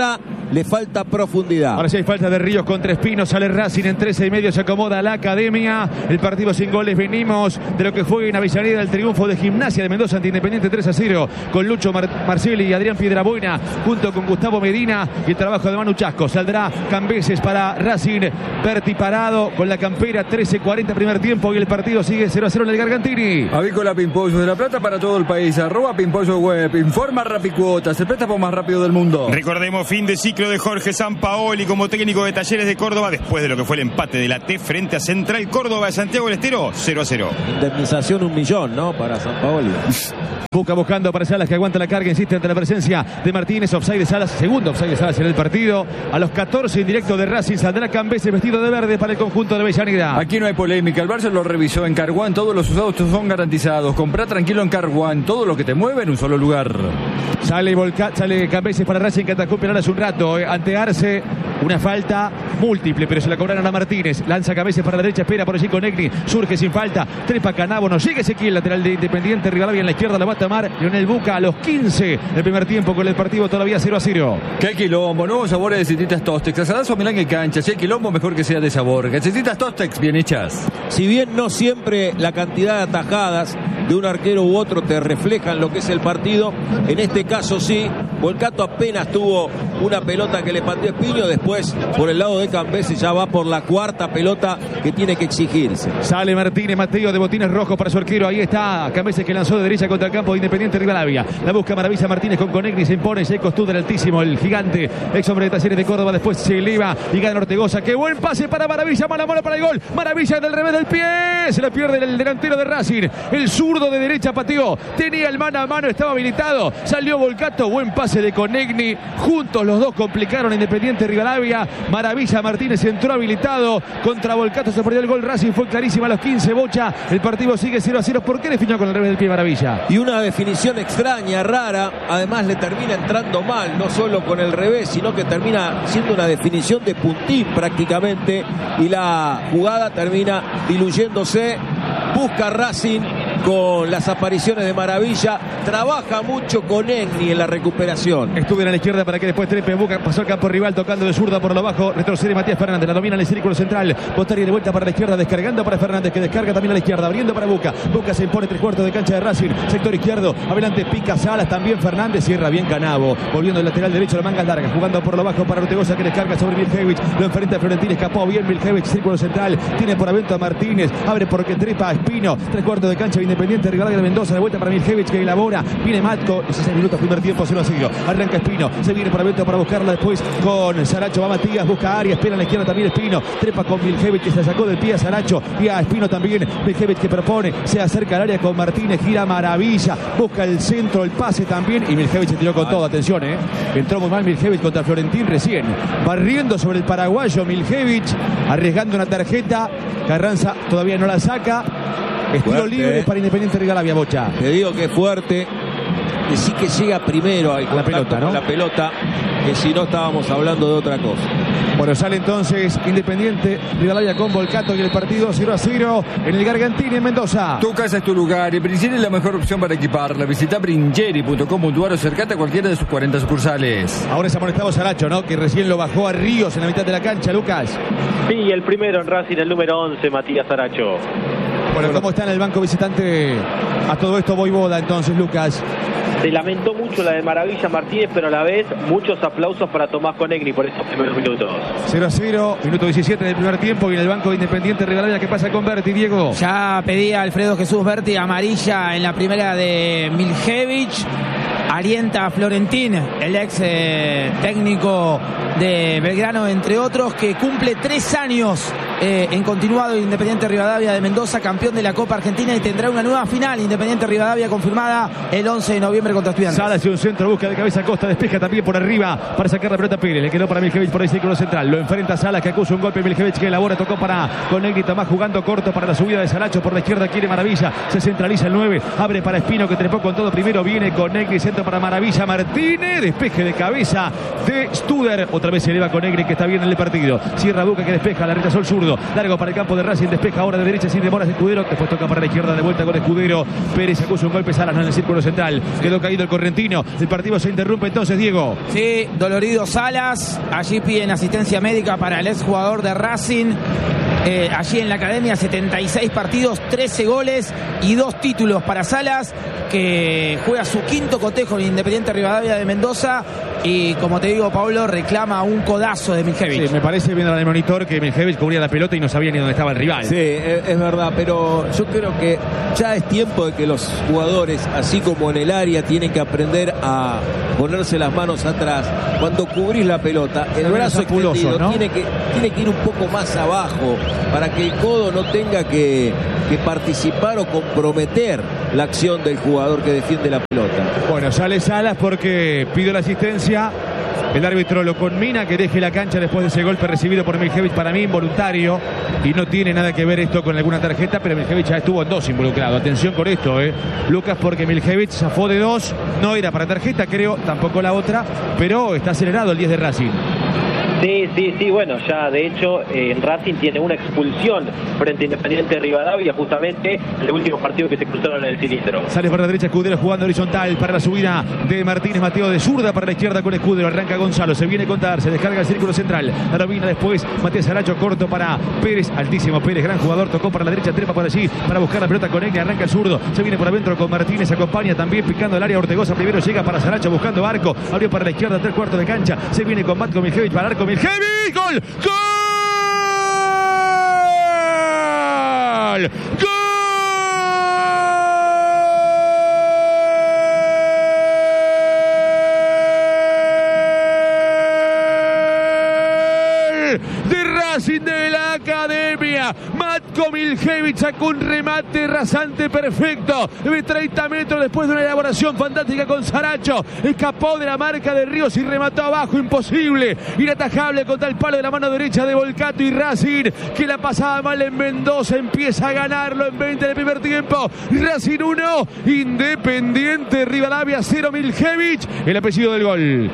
le falta profundidad. Ahora sí hay falta de Ríos contra Espino, sale Racing en 13,5, se acomoda la Academia. El partido sin goles, venimos de lo que fue en Avellaneda el triunfo de Gimnasia de Mendoza ante Independiente 3-0, con Lucho Marcelli y Adrián Piedrabuena, junto con Gustavo Medina y el trabajo de Manu Chasco. Saldrá Cambeses para Racing, Berti parado con la campera, 13:40 primer tiempo y el partido sigue 0-0 en el Gargantini. Avícola Pimpollo de La Plata para todo el país, @Pimpollo Web, informa Rapicuotas, el préstamo más rápido del mundo. Recordemos fin de ciclo de Jorge Sampaoli como técnico de Talleres de Córdoba después de lo que fue el empate de la T frente a Central Córdoba de Santiago del Estero, 0-0. Indemnización 1 millón, ¿no? Para Sampaoli. Busca buscando para Salas, que aguanta la carga, insiste ante la presencia de Martínez. Offside de Salas, segundo offside de Salas en el partido. A los 14 en directo de Racing saldrá Cambeses vestido de verde para el conjunto de Avellaneda. Aquí no hay polémica, el Barça lo revisó en Car One, todos los usados son garantizados. Comprá tranquilo en Car One, todo lo que te mueve en un solo lugar. Sale Cambeses para Racing, que atacó penal hace un rato. Ante Arce, una falta múltiple, pero se la cobraron a Martínez. Lanza Cambeses para la derecha, espera por allí con Negri. Surge sin falta, trepa Canavo, no sigue Ezequiel, lateral de Independiente. Rivadavia en la izquierda, la va a tomar Leonel Buca a los 15 del primer tiempo, con el partido todavía 0-0. ¿Qué quilombo? Nuevos sabores de Cecitas Tostex. Asadazo Milán en cancha. Si hay quilombo, mejor que sea de sabor. Cecitas Tostex, bien hechas. Si bien no siempre la cantidad de atajadas de un arquero u otro te reflejan lo que es el partido, en este caso sí. Volcato apenas tuvo una pelota que le pateó Espino, después por el lado de Cambeses ya va por la cuarta pelota que tiene que exigirse. Sale Martínez, Mateo de botines rojos para su arquero. Ahí está Cambeses, que lanzó de derecha contra el campo de Independiente Rivadavia. La busca Maravilla Martínez con Conegri, se impone Jacob Studer, altísimo, el gigante, ex hombre de Talleres de Córdoba. Después se eleva y gana Ortegoza. Qué buen pase para Maravilla, mala mola para el gol. Maravilla del revés del pie, se la pierde el delantero de Racing. El zurdo de derecha pateó, tenía el mano a mano, estaba habilitado. Salió Volcato, buen pase de Conegni. Juntos los dos complicaron a Independiente Rivadavia. Maravilla Martínez entró habilitado contra Volcato, se perdió el gol. Racing fue clarísima a los 15, Bocha. El partido sigue 0-0. ¿Por qué definió con el revés del pie Maravilla? Y una definición extraña, rara, además le termina entrando mal, no solo con el revés, sino que termina siendo una definición de puntín prácticamente, y la jugada termina diluyéndose. Busca Racing con las apariciones de Maravilla, trabaja mucho con Enni en la recuperación. Estuvo en la izquierda para que después trepe Buca, pasó al campo rival tocando de zurda por lo bajo, retrocede Matías Fernández, la domina en el círculo central. Botari de vuelta para la izquierda, descargando para Fernández, que descarga también a la izquierda, abriendo para Buca. Buca se impone 3/4 de cancha de Racing, sector izquierdo, adelante pica Salas, también Fernández, cierra bien Canavo, volviendo el lateral derecho, la mangas largas, jugando por lo bajo para Ortegoza, que descarga sobre Miljevic, lo enfrenta a Florentín, escapó bien Miljevic, círculo central, tiene por avento a Martínez, abre porque trepa a Espino, 3/4 de cancha de Independiente Rivadavia de Mendoza, de vuelta para Miljevic, que elabora, viene Matko, 16 minutos primer tiempo, 0-0. Arranca Espino, se viene por avento para buscarla después con Saracho, va Matías, busca Arias, espera a la izquierda también Espino, trepa con Miljevic, que se sacó del pie a Saracho y a Espino también. Miljevic que propone, se acerca al área con Martínez, gira Maravilla, busca el centro, el pase también, y Miljevic se tiró con todo, atención, entró muy mal Miljevic contra Florentín recién, barriendo sobre el paraguayo Miljevic, arriesgando una tarjeta, Carranza todavía no la saca. Estilo libre para Independiente Rivadavia, Bocha. Te digo que es fuerte, que sí que llega primero al la pelota, ¿no? La pelota, que si no estábamos hablando de otra cosa. Bueno, sale entonces Independiente Rivadavia con Volcato y el partido 0-0 en el Gargantini en Mendoza. Tu casa es tu lugar y Bringeri es la mejor opción para equiparla. Visita bringeri.com.ar o acercate a cualquiera de sus 40 sucursales. Ahora es amonestado Saracho, ¿no? Que recién lo bajó a Ríos en la mitad de la cancha, Lucas. Sí, el primero en Racing, el número 11, Matías Saracho. Bueno, ¿cómo está en el banco visitante a todo esto Voivoda entonces, Lucas? Se lamentó mucho la de Maravilla Martínez, pero a la vez muchos aplausos para Tomás Conegni por esos primeros minutos. 0-0, minuto 17 del primer tiempo, y en el banco de Independiente Rivadavia, ¿qué pasa con Berti, Diego? Ya pedía Alfredo Jesús Berti amarilla en la primera de Miljevic. Alienta a Florentín, el ex técnico de Belgrano, entre otros, que cumple 3 años en continuado Independiente Rivadavia de Mendoza, campeón de la Copa Argentina, y tendrá una nueva final Independiente Rivadavia confirmada el 11 de noviembre contra Estudiantes. Sala hacia un centro, busca de cabeza Costa, despeja también por arriba para sacar la pelota Pérez, le quedó para Miljevic por el círculo central, lo enfrenta Salas, que acusa un golpe, Miljevic que elabora, tocó para Conegri, Tomás jugando corto para la subida de Saracho, por la izquierda quiere Maravilla, se centraliza el 9, abre para Espino, que trepó con todo primero, viene Conegri, centro para Maravilla Martínez, despeje de cabeza de Studer, otra vez se eleva Conegri, que está bien en el partido, cierra Buca, que despeja, la retrasó el zurdo, zurdo. Largo para el campo de Racing. Despeja ahora de derecha sin demoras Escudero. Después toca para la izquierda de vuelta con Escudero. Pérez acusa un golpe. Salas no en el círculo central. Quedó caído el correntino. El partido se interrumpe entonces, Diego. Sí, dolorido Salas. Allí piden asistencia médica para el exjugador de Racing. Allí en la academia, 76 partidos, 13 goles y 2 títulos para Salas, que juega su quinto cotejo en Independiente Rivadavia de Mendoza. Y como te digo, Pablo, reclama un codazo de Miljević. Sí, me parece viendo en el monitor que Miljević cubría la pelota y no sabía ni dónde estaba el rival. Sí, es verdad, pero yo creo que ya es tiempo de que los jugadores, así como en el área, tienen que aprender a ponerse las manos atrás. Cuando cubrís la pelota, el brazo extendido, ¿no? tiene que ir un poco más abajo para que el codo no tenga que participar o comprometer la acción del jugador que defiende la pelota. Bueno, sale Salas porque pidió la asistencia. El árbitro lo conmina que deje la cancha después de ese golpe recibido por Miljević, para mí involuntario, y no tiene nada que ver esto con alguna tarjeta, pero Miljević ya estuvo en 2 involucrado. Atención con esto, Lucas, porque Miljević zafó de 2, no era para tarjeta, creo, tampoco la otra, pero está acelerado el 10 de Racing. Sí, bueno, ya de hecho en Racing tiene una expulsión frente a Independiente de Rivadavia, justamente el último partido que se cruzaron en el cilindro. Sale por la derecha Escudero jugando horizontal para la subida de Martínez Mateo, de zurda para la izquierda con Escudero, arranca Gonzalo, se viene con Dar, se descarga el círculo central, la domina después Matías Aracho, corto para Pérez, altísimo Pérez, gran jugador, tocó para la derecha, trepa por allí para buscar la pelota con Egna, arranca el zurdo, se viene por adentro con Martínez, acompaña también picando el área Ortegoza, primero llega para Saracho buscando arco, abrió para la izquierda, 3/4 de cancha, se viene con Matko Miljević para arco, Miljević, ¡gol! ¡Gol! ¡Gol! De Racing de la Academia. Matko Miljević sacó un remate rasante perfecto de 30 metros después de una elaboración fantástica con Saracho. Escapó de la marca de Ríos y remató abajo, imposible, inatajable contra el palo de la mano derecha de Volcato, y Racing, que la pasaba mal en Mendoza, empieza a ganarlo en 20 del primer tiempo. Racing 1, Independiente Rivadavia 0, Miljević, el apellido del gol.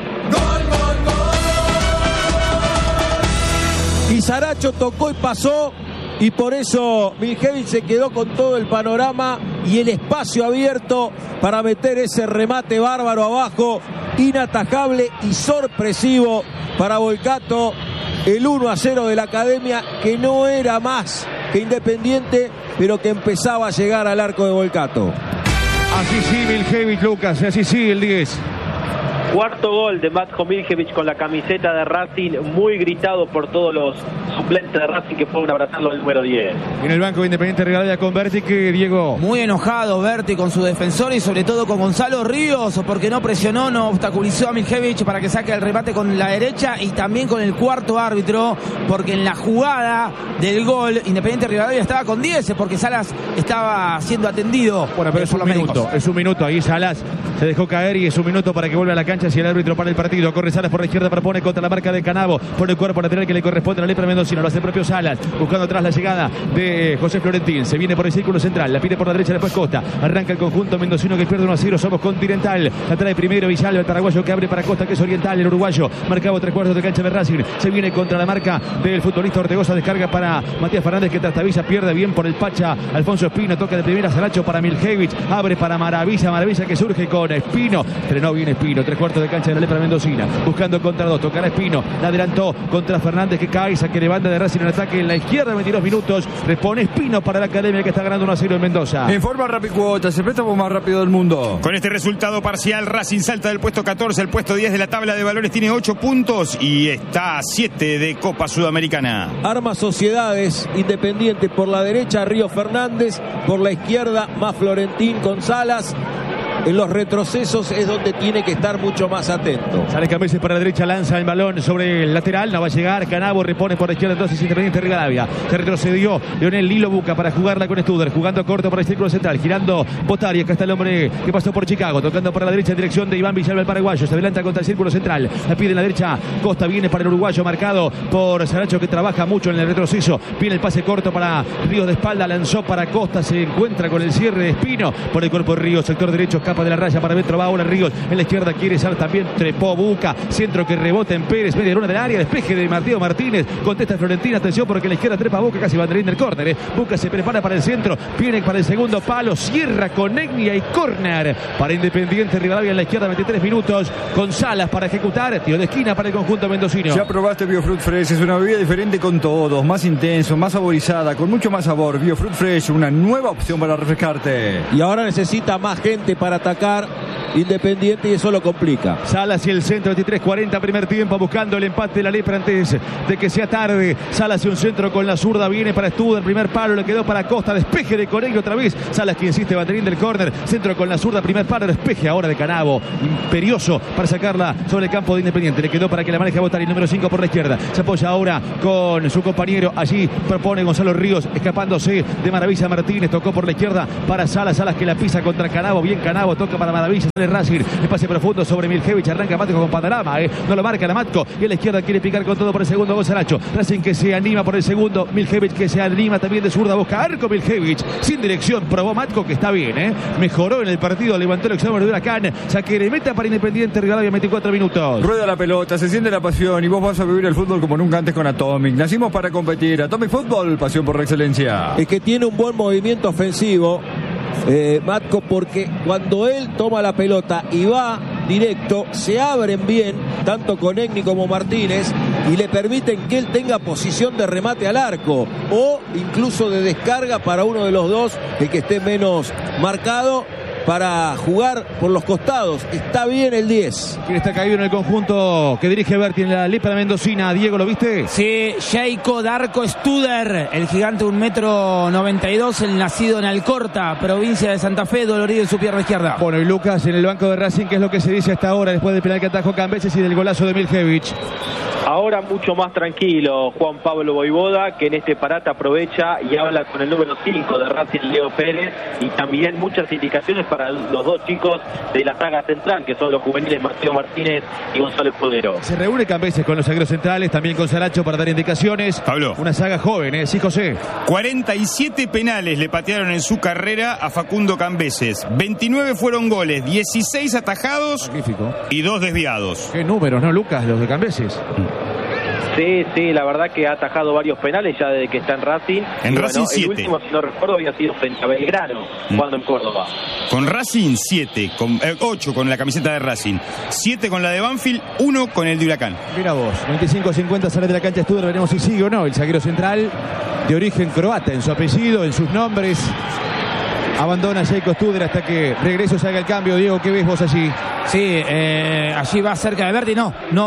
Y Saracho tocó y pasó, y por eso Miljević se quedó con todo el panorama y el espacio abierto para meter ese remate bárbaro abajo, inatajable y sorpresivo para Volcato. El 1-0 de la Academia, que no era más que Independiente, pero que empezaba a llegar al arco de Volcato. Así sí, Miljević, Lucas, así sí, el 10. Cuarto gol de Matko Miljević con la camiseta de Racing, muy gritado por todos los suplentes de Racing que fueron a abrazarlo el número 10. En el banco de Independiente Rivadavia con Berti, que Diego. Muy enojado Berti con su defensor y sobre todo con Gonzalo Ríos, porque no presionó, no obstaculizó a Miljević para que saque el remate con la derecha, y también con el cuarto árbitro, porque en la jugada del gol Independiente Rivadavia estaba con 10, porque Salas estaba siendo atendido. Bueno, pero es un minuto, ahí Salas se dejó caer y es un minuto para que vuelva a la cancha. Si el árbitro para el partido, corre Salas por la izquierda, propone contra la marca de Canavo, por el cuerpo lateral que le corresponde a la lepra mendocina, lo hace el propio Salas, buscando atrás la llegada de José Florentín, se viene por el círculo central, la pide por la derecha, después Costa, arranca el conjunto mendocino que pierde 1-0, somos Continental, la trae primero Villalba, el paraguayo, que abre para Costa, que es oriental, el uruguayo, marcado 3/4 de cancha de Racing, se viene contra la marca del futbolista Ortegoza, descarga para Matías Fernández, que trastabilla, pierde bien por el Pacha, Alfonso Espino, toca de primera Saracho para Miljević, abre para Maravilla que surge con Espino, frenó bien Espino, 3/4 de cancha de la lepra mendocina, buscando contra 2, tocará Espino, la adelantó contra Fernández, que cae, saque de banda de Racing en ataque en la izquierda, 22 minutos, repone Espino para la Academia, que está ganando 1-0 en Mendoza. Informa Rapicuotas, el préstamo más rápido del mundo. Con este resultado parcial, Racing salta del puesto 14 al puesto 10 de la tabla de valores, tiene 8 puntos y está a 7 de Copa Sudamericana. Arma Sociedades, Independiente por la derecha, Río Fernández, por la izquierda, más Florentín con Salas. En los retrocesos es donde tiene que estar mucho más atento. Sale Cameses para la derecha, lanza el balón sobre el lateral, no va a llegar, Canavo repone por la izquierda, entonces Independiente Rivadavia. Se retrocedió Leonel Lilo Buca para jugarla con Studer, jugando corto para el círculo central, girando Botari, acá está el hombre que pasó por Chicago, tocando para la derecha en dirección de Iván Villalba, el paraguayo, se adelanta contra el círculo central, la pide en la derecha, Costa viene para el uruguayo, marcado por Saracho, que trabaja mucho en el retroceso, viene el pase corto para Ríos de espalda, lanzó para Costa, se encuentra con el cierre de Espino, por el cuerpo de Ríos, sector derecho, escapa de la raya, para adentro va ahora Ríos, en la izquierda quiere salir también, trepó Buca, centro que rebota en Pérez, media luna del área, despeje de Mateo Martínez, contesta Florentina, atención porque en la izquierda trepa Buca, casi banderín del córner, Buca se prepara para el centro, viene para el segundo palo, cierra con Egnia y córner para Independiente Rivadavia en la izquierda, 23 minutos, con Salas para ejecutar, tiro de esquina para el conjunto mendocino. Ya probaste Biofruit Fresh, es una bebida diferente con todos, más intenso, más saborizada, con mucho más sabor. Biofruit Fresh, una nueva opción para refrescarte. Y ahora necesita más gente para atacar Independiente y eso lo complica. Salas y el centro, 23-40 primer tiempo, buscando el empate de la Lepra antes de que sea tarde. Salas y un centro con la zurda, viene para Studer, primer palo, le quedó para Costa, despeje de Conejo otra vez. Salas que insiste, banderín del córner, centro con la zurda, primer palo, despeje ahora de Canavo, imperioso para sacarla sobre el campo de Independiente. Le quedó para que la maneje Botari, número 5 por la izquierda. Se apoya ahora con su compañero, allí propone Gonzalo Ríos, escapándose de Maravilla Martínez, tocó por la izquierda para Salas, Salas que la pisa contra Canavo, bien Canavo, toca para Maravilla, sale Racing, el pase profundo sobre Miljevic, arranca Matco con panorama, no lo marca la Matco, y a la izquierda quiere picar con todo por el segundo Gonzalacho. Racing que se anima por el segundo, Miljevic que se anima también de zurda, busca arco Miljevic, sin dirección, probó Matco que está bien, mejoró en el partido, levantó el examen de Huracán, saque de meta para Independiente Rivadavia, 24 minutos. Rueda la pelota, se siente la pasión y vos vas a vivir el fútbol como nunca antes con Atomic. Nacimos para competir. Atomic Fútbol, pasión por la excelencia. Es que tiene un buen movimiento ofensivo Matco, porque cuando él toma la pelota y va directo, se abren bien tanto Conegni como Martínez y le permiten que él tenga posición de remate al arco o incluso de descarga para uno de los dos, el que esté menos marcado, para jugar por los costados. Está bien el 10. ¿Quién está caído en el conjunto que dirige Berti en la Lepra mendocina? Diego, ¿lo viste? Sí, Jacob Darko Studer, el gigante 1,92 m, el nacido en Alcorta, provincia de Santa Fe, dolorido en su pierna izquierda. Bueno, y Lucas en el banco de Racing, ¿qué es lo que se dice hasta ahora después del penal que atajó Cambeses y del golazo de Miljevic? Ahora mucho más tranquilo Juan Pablo Voivoda, que en este parate aprovecha y habla con el número 5 de Racing, Leo Pérez, y también muchas indicaciones para los dos chicos de la saga central, que son los juveniles Mateo Martínez y Gonzalo Escudero. Se reúne Cambeses con los zagueros centrales, también con Saracho para dar indicaciones. Pablo. Una saga joven, sí, José. 47 penales le patearon en su carrera a Facundo Cambeses. 29 fueron goles, 16 atajados. Magnífico. Y 2 desviados. Qué números, ¿no, Lucas? Los de Cambeses. Sí, la verdad que ha atajado varios penales ya desde que está en Racing. En Racing 7. El último, si no recuerdo, había sido frente a Belgrano, jugando en Córdoba. Con Racing 7, 8 con la camiseta de Racing, 7 con la de Banfield, 1 con el de Huracán. Mira vos, 25-50 sale de la cancha Studer, veremos si sigue o no. El zaguero central de origen croata en su apellido, en sus nombres. Abandona Jacob Studer hasta que Regreso se haga el cambio. Diego, ¿qué ves vos allí? Sí, allí va cerca de Berti.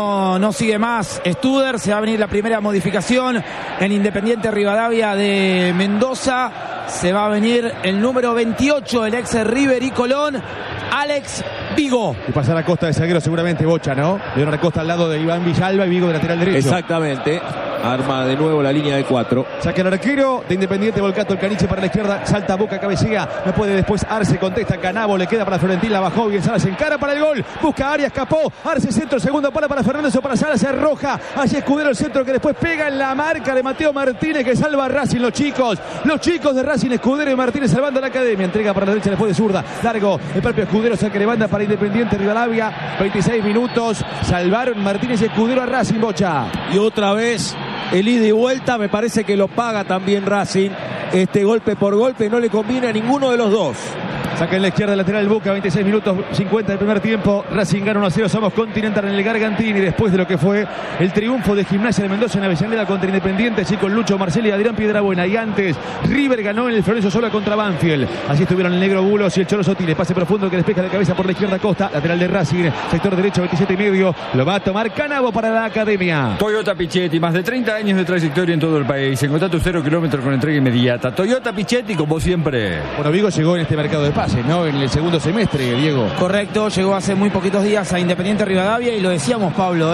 No sigue más Studer. Se va a venir la primera modificación en Independiente Rivadavia de Mendoza. Se va a venir el número 28, el ex River y Colón, Alex Vigo. Y pasar a Costa de zaguero seguramente Bocha, ¿no? Le dieron a Costa al lado de Iván Villalba y Vigo de lateral derecho. Exactamente. Arma de nuevo la línea de 4. Saca el arquero de Independiente, Volcato el Caniche para la izquierda, salta Boca, cabecea, no puede después Arce, contesta Canavo, le queda para Florentín, la bajó bien, Salas se encara para el gol, busca Arias, escapó, Arce centro, segundo palo para Fernández o para Salas, se arroja, allí Escudero el centro que después pega en la marca de Mateo Martínez que salva a Racing, los chicos de Racing, Escudero y Martínez salvando a la academia, entrega para la derecha después de zurda, largo, el propio Escudero saque de banda para Independiente Rivadavia, 26 minutos, salvaron Martínez y Escudero a Racing, Bocha. Y otra vez el ida y vuelta, me parece que lo paga también Racing. Este golpe por golpe no le conviene a ninguno de los dos. Saca en la izquierda lateral Boca, 26 minutos 50 del primer tiempo. Racing gana 1-0, somos Continental en el Gargantini después de lo que fue el triunfo de Gimnasia de Mendoza en Avellaneda contra Independiente, así con Lucho Marcelli y Adrián Piedrabuena. Y antes, River ganó en el Florencio Sola contra Banfield. Así estuvieron el Negro Bulos y el Cholo Sotile. Pase profundo que despeja de cabeza por la izquierda Costa, lateral de Racing, sector derecho 27,5. Lo va a tomar Canavo para la academia. Toyota Pichetti, más de 30 años de trayectoria en todo el país. Encontrá tu 0 kilómetros con entrega inmediata. Toyota Pichetti, como siempre. Bueno, Vigo llegó en este mercado de pases, ¿no? En el segundo semestre, Diego. Correcto, llegó hace muy poquitos días a Independiente Rivadavia y lo decíamos, Pablo,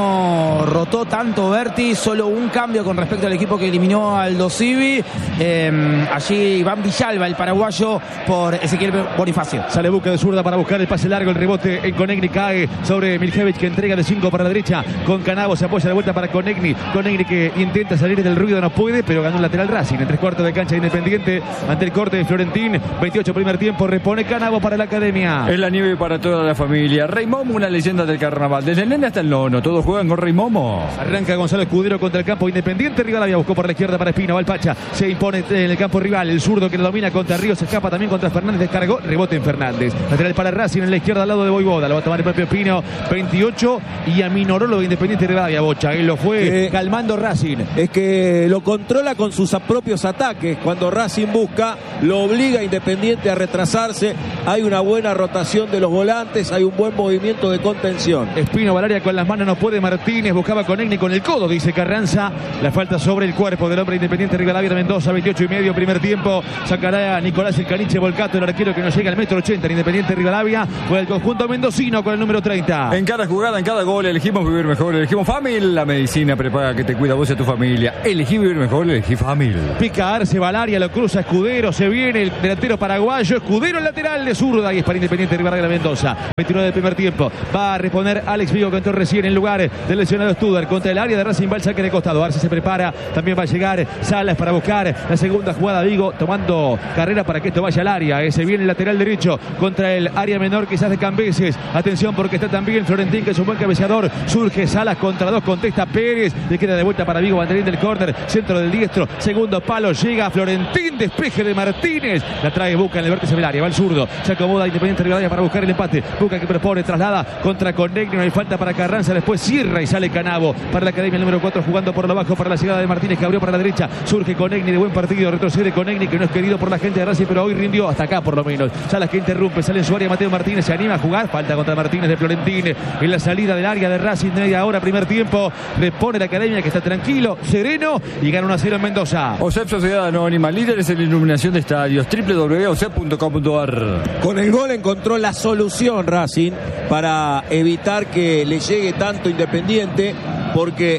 no rotó tanto Berti, solo un cambio con respecto al equipo que eliminó al Dosivi. Allí Iván Villalba, el paraguayo, por Ezequiel Bonifacio. Sale Buca de zurda para buscar el pase largo, el rebote en Conegni cae sobre Miljevic que entrega de 5 para la derecha, con Canavo se apoya de vuelta para Conegni que intenta salir del ruido, no puede, pero ganó el lateral Racing en 3/4 de cancha Independiente ante el corte de Florentín. 28 primer tiempo. tiempo. Repone Canavo para la academia. Es la nieve para toda la familia. Rey Momo, una leyenda del carnaval. Desde el nene hasta el nono, todos juegan con Rey Momo. Arranca Gonzalo Escudero contra el campo Independiente. Rivadavia buscó por la izquierda para Espino. Valpacha se impone en el campo rival. El zurdo que lo domina contra Ríos. Se escapa también contra Fernández. Descargó. Rebote en Fernández. Lateral para Racing en la izquierda al lado de Voivoda. Lo va a tomar el propio Espino. 28 y aminoró lo de Independiente Rivadavia. Bocha. Él lo fue calmando Racing. Es que lo controla con sus propios ataques. Cuando Racing busca, lo obliga a Independiente a retrasarse. Hay una buena rotación de los volantes. Hay un buen movimiento de contención. Espino Valaria con las manos no puede. Martínez buscaba con Egni con el codo, dice Carranza. La falta sobre el cuerpo del hombre Independiente Rivadavia de Mendoza. 28,5 primer tiempo. Sacará a Nicolás el Caniche Volcato, el arquero que no llega al 1,80 m. Independiente Rivadavia fue el conjunto mendocino con el número 30. En cada jugada, en cada gol, elegimos vivir mejor. Elegimos Famil, la medicina prepaga que te cuida vos y a tu familia. Elegí vivir mejor, elegí Famil. Pica Arce, Valaria, lo cruza Escudero. Se viene el delantero paraguayo. Escudero el lateral de zurda y es para Independiente Rivadavia de Mendoza. 29 del primer tiempo. Va a responder Alex Vigo, que entró recién en lugar del lesionado Studer contra el área de Racing. Va el saque de costado. Arce se prepara. También va a llegar Salas para buscar la segunda jugada. Vigo tomando carrera para que esto vaya al área. Se viene el lateral derecho contra el área menor, quizás de Cambeses. Atención porque está también Florentín, que es un buen cabeceador. Surge Salas contra dos. Contesta Pérez. Le queda de vuelta para Vigo. Banderín del córner. Centro del diestro. Segundo palo. Llega Florentín. Despeje de Martínez. La trae Buca en el vértice del área. Va el zurdo. Se acomoda Independiente Rivadavia para buscar el empate. Buca que propone. Traslada contra Conegni. No hay falta para Carranza. Después cierra y sale Canavo para la academia número 4. Jugando por lo bajo para la llegada de Martínez, que abrió para la derecha. Surge Conegni de buen partido. Retrocede Conegni, que no es querido por la gente de Racing, pero hoy rindió hasta acá por lo menos. Salas que interrumpe. Sale en su área Mateo Martínez. Se anima a jugar. Falta contra Martínez de Florentín en la salida del área de Racing. Media hora, primer tiempo. Repone la academia, que está tranquilo, sereno, y gana 1-0 en Mendoza. OSEP Sociedad Anónima, líderes en iluminación de estadios. www.osep.com.ar. Con el gol encontró la solución Racing para evitar que le llegue tanto Independiente, porque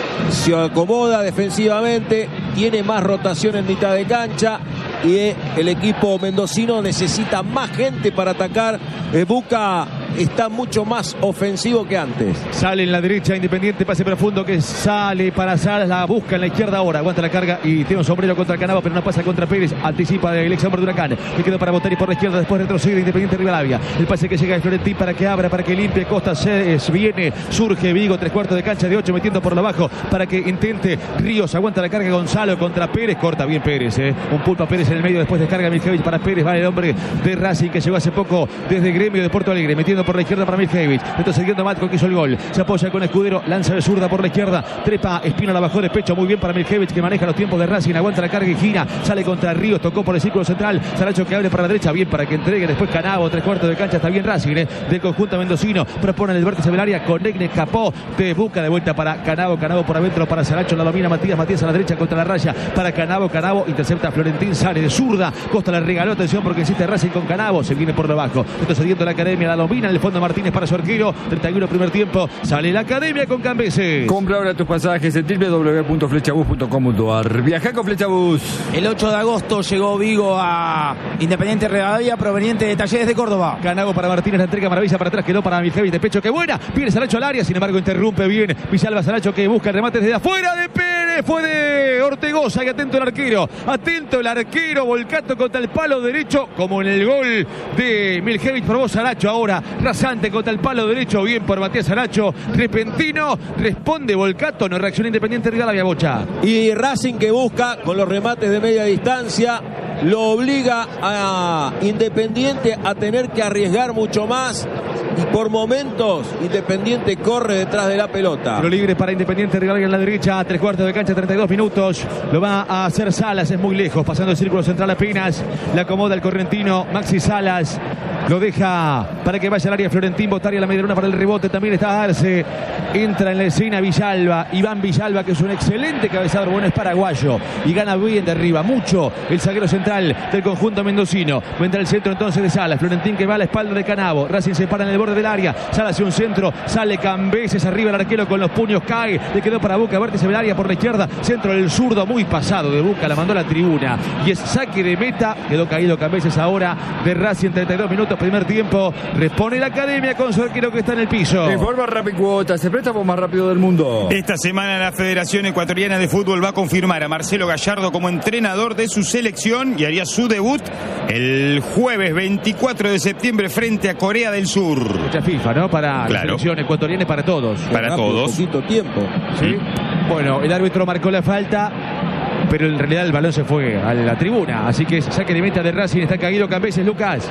se acomoda defensivamente, tiene más rotación en mitad de cancha y el equipo mendocino necesita más gente para atacar. Buca está mucho más ofensivo que antes. Sale en la derecha Independiente, pase profundo que sale para Salas, la busca en la izquierda ahora, aguanta la carga y tiene un sombrero contra Canavo, pero no pasa contra Pérez, anticipa el ex hombre de Huracán, que quedó para Botari por la izquierda, después retrocede Independiente Rivadavia, el pase que llega de Florentín para que abra, para que limpie, Costa se viene, surge Vigo, 3/4 de cancha de 8, metiendo por lo bajo para que intente Ríos, aguanta la carga Gonzalo contra Pérez, corta bien Pérez, un pulpa Pérez en el medio, después descarga Miljevich para Pérez, va el hombre de Racing que llegó hace poco desde el Gremio de Porto Alegre, metiendo por la izquierda para Miljevich, retrocediendo Matko, que hizo el gol, se apoya con Escudero, lanza de zurda por la izquierda, trepa Espino, la bajó de pecho, muy bien para Miljevich, que maneja los tiempos de Racing, aguanta la carga y gira, sale contra Ríos, tocó por el círculo central, Saracho que abre para la derecha, bien para que entregue, después Canavo, 3/4 de cancha, está bien Racing, del conjunto mendocino, propone el vértice del área, Conegni escapó de Buca, de vuelta para Canavo, Canavo por adentro para Saracho, la domina Matías a la derecha contra la raya, para Canavo, Canavo intercepta a Florentín, sale de zurda, Costa le regaló, atención porque insiste Racing con Canavo, se viene por lo bajo, retrocediendo la academia, la domina en el fondo Martínez para su arquero, 31 primer tiempo, sale la academia con Cambeses. Compra ahora tus pasajes en www.flechabus.com.ar. Viaja con Flechabus. El 8 de agosto llegó Vigo a Independiente Rivadavia, proveniente de Talleres de Córdoba. Canavo para Martínez, la entrega maravilla para atrás, quedó para Miljevich de pecho, que buena, viene Saracho al área, sin embargo interrumpe bien Villalba, Saracho que busca el remate desde afuera de Pérez, fue de Ortegoza, y atento el arquero, Volcato contra el palo derecho, como en el gol de Miljevich, probó Saracho ahora, rasante contra el palo derecho, bien por Matías Saracho, repentino, responde Volcato, no reacciona Independiente Rivadavia, Bocha. Y Racing que busca con los remates de media distancia, lo obliga a Independiente a tener que arriesgar mucho más, y por momentos Independiente corre detrás de la pelota. Pero libre para Independiente Rivadavia en la derecha, 3/4 de cancha, 32 minutos, lo va a hacer Salas, es muy lejos, pasando el círculo central apenas, le acomoda el correntino Maxi Salas, lo deja para que vaya al área Florentín, Botaria a la media luna para el rebote, también está Arce, entra en la escena Villalba, Iván Villalba, que es un excelente cabezador, bueno, es paraguayo y gana bien de arriba, mucho el zaguero central del conjunto mendocino. Entra el centro entonces de Salas, Florentín que va a la espalda de Canavo, Racing se para en el borde del área, Salas hacia un centro, sale Cambeses, arriba el arquero con los puños, cae, le quedó para Buca, vértice del área por la izquierda, centro del zurdo, muy pasado de Buca, la mandó a la tribuna y es saque de meta, quedó caído Cambeses ahora de Racing, 32 minutos minutos, primer tiempo. Repone la academia con su arquero que está en el piso. Informa Rapicuotas, el préstamo más rápido del mundo. Esta semana la Federación Ecuatoriana de Fútbol va a confirmar a Marcelo Gallardo como entrenador de su selección y haría su debut el jueves 24 de septiembre frente a Corea del Sur. Mucha FIFA, ¿no? Para la selección ecuatoriana y para todos. Para todos. Poquito tiempo. ¿Sí? Bueno, el árbitro marcó la falta, pero en realidad el balón se fue a la tribuna. Así que saque de meta de Racing, está caído Cambeses, Lucas.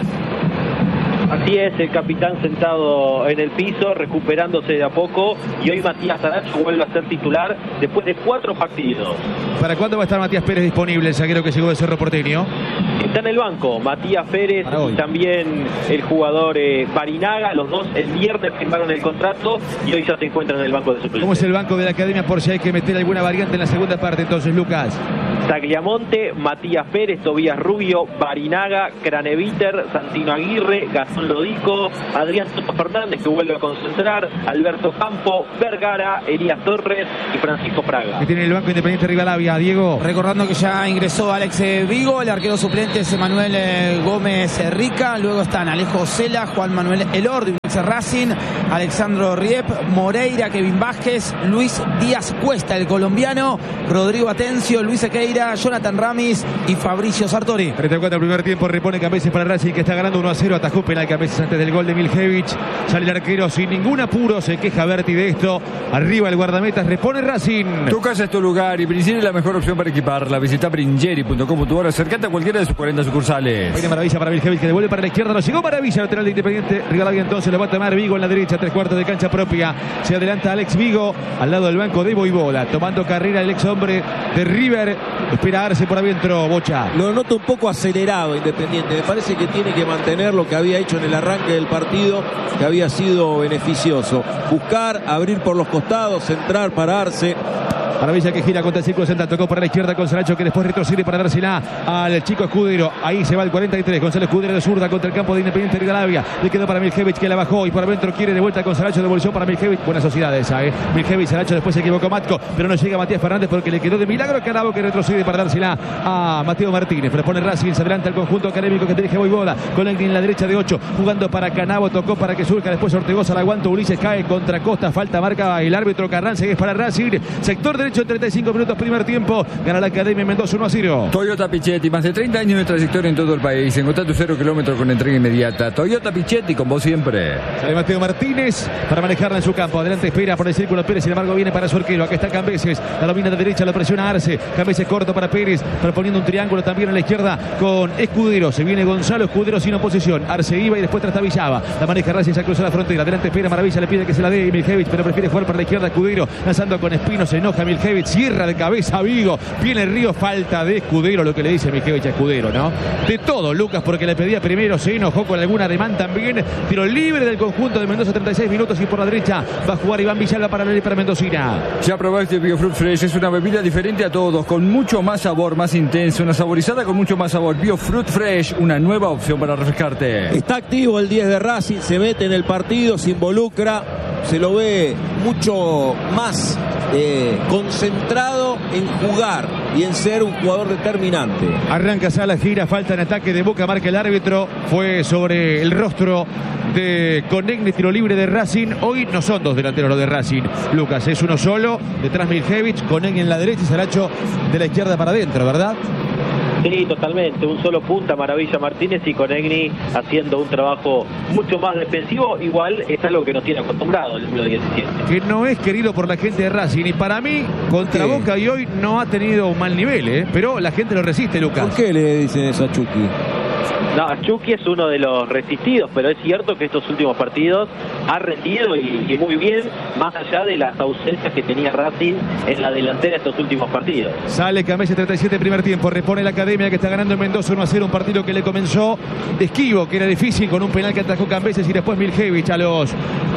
Así es, el capitán sentado en el piso, recuperándose de a poco, y hoy Matías Saracho vuelve a ser titular después de 4 partidos. ¿Para cuándo va a estar Matías Pérez disponible, el zaguero que llegó de Cerro Porteño? Está en el banco Matías Pérez y también el jugador Barinaga. Los dos el viernes firmaron el contrato y hoy ya se encuentran en el banco de suplentes. ¿Cómo es el banco de la academia por si hay que meter alguna variante en la segunda parte entonces, Lucas? Tagliamonte, Matías Pérez, Tobías Rubio, Barinaga, Craneviter, Santino Aguirre, Gastón Lodico, Adrián Soto Fernández, que vuelve a concentrar, Alberto Campo, Vergara, Elías Torres y Francisco Fraga. Que tiene el banco Independiente Rivadavia, Diego. Recordando que ya ingresó Alex Vigo, el arquero suplente es Emanuel Gómez Rica, luego están Alejo Cela, Juan Manuel Elordi, Racing, Alexandro Riep, Moreira, Kevin Vázquez, Luis Díaz Cuesta, el colombiano, Rodrigo Atencio, Luis Sequeira, Jonathan Ramis y Fabricio Sartori. 34 el primer tiempo, repone Cambeses para Racing, que está ganando 1-0, atajó penal Cambeses antes del gol de Miljevic. Sale el arquero sin ningún apuro, se queja Berti de esto. Arriba el guardametas, repone Racing. Tu casa es tu lugar y Bringeri es la mejor opción para equiparla. Visita bringeri.com.ar, acercate a cualquiera de sus 40 sucursales. Viene Maravilla para Miljevic, que devuelve para la izquierda, no llegó Maravilla, lateral de Independiente Rivadavia, entonces lo va a tomar Vigo en la derecha, 3/4 de cancha propia. Se adelanta Alex Vigo al lado del banco de Boivola, tomando carrera el ex hombre de River. Espera Arce por adentro, Bocha. Lo noto un poco acelerado Independiente. Me parece que tiene que mantener lo que había hecho en el arranque del partido, que había sido beneficioso. Buscar, abrir por los costados, centrar, pararse. Maravilla que gira contra el círculo central, tocó para la izquierda con Saracho, que después retrocede para dársela al chico Escudero. Ahí se va el 43, Gonzalo Escudero de zurda contra el campo de Independiente Rivadavia. Le quedó para Miljevic, que la bajó y por adentro quiere de vuelta con Saracho, devolución para Miljevic. Buena sociedad esa, Miljevic, Saracho, después se equivocó Matco, pero no llega Matías Fernández porque le quedó de milagro Canavo, que retrocede para dársela a Mateo Martínez. Propone Racing, se adelanta el conjunto académico que dirige Boivoda, con alguien en la derecha de 8, jugando para Canavo, tocó para que surja, después Ortegoza la aguanta, Ulises cae contra Costa, falta marca el árbitro Carranza, que es para Racing. Sector derecho, 35 minutos. Primer tiempo, gana la Academia Mendoza 1-0. Toyota Pichetti, más de 30 años de trayectoria en todo el país. Encontrá tu 0 kilómetros con entrega inmediata. Toyota Pichetti, con vos siempre. Sale Mateo Martínez para manejarla en su campo. Adelante espera por el círculo Pérez, sin embargo viene para su arquero. Acá está Cambeses, la domina de derecha, lo presiona Arce. Cambeses corto para Pérez, proponiendo un triángulo también a la izquierda con Escudero. Se viene Gonzalo Escudero sin oposición. Arce iba y después trastabillaba. La maneja Racing, se cruza la frontera. Adelante espera, Maravilla le pide que se la dé Miljevic, pero prefiere jugar para la izquierda. Escudero lanzando con Espino, se enoja Miljevic, cierra de cabeza a Vigo. Viene Río, falta de Escudero, lo que le dice Miljevic a Escudero, ¿no? De todo, Lucas, porque le pedía primero, se enojó con alguna demanda también. Tiro libre del conjunto de Mendoza, 36 minutos, y por la derecha va a jugar Iván Villalba para la para Mendocina. Ya probaste BioFruit Fresh, es una bebida diferente a todos, con mucho más sabor, más intenso, una saborizada con mucho más sabor. BioFruit Fresh, una nueva opción para refrescarte. Está activo el 10 de Racing, se mete en el partido, se involucra, se lo ve mucho más concentrado en jugar y en ser un jugador determinante. Arranca Sala, gira, falta en ataque de Boca, marca el árbitro, fue sobre el rostro de Conegni, tiro libre de Racing. Hoy no son dos delanteros los de Racing, Lucas, es uno solo, detrás Miljevic, Conegni en la derecha y Saracho de la izquierda para adentro, ¿verdad? Sí, totalmente, un solo punta, Maravilla Martínez, y Conegni haciendo un trabajo mucho más defensivo. Igual es algo que nos tiene acostumbrado el número 17. Que no es querido por la gente de Racing, y para mí, contra Boca y hoy no ha tenido un mal nivel, pero la gente lo resiste, Lucas. ¿Por qué le dicen eso a Chucky? No, Chucky es uno de los resistidos, pero es cierto que estos últimos partidos ha rendido y muy bien, más allá de las ausencias que tenía Racing en la delantera estos últimos partidos. Sale Cambeses, 37 primer tiempo, repone la Academia, que está ganando en Mendoza 1-0, un partido que le comenzó esquivo, que era difícil, con un penal que atajó Cambeses y después Miljevic a los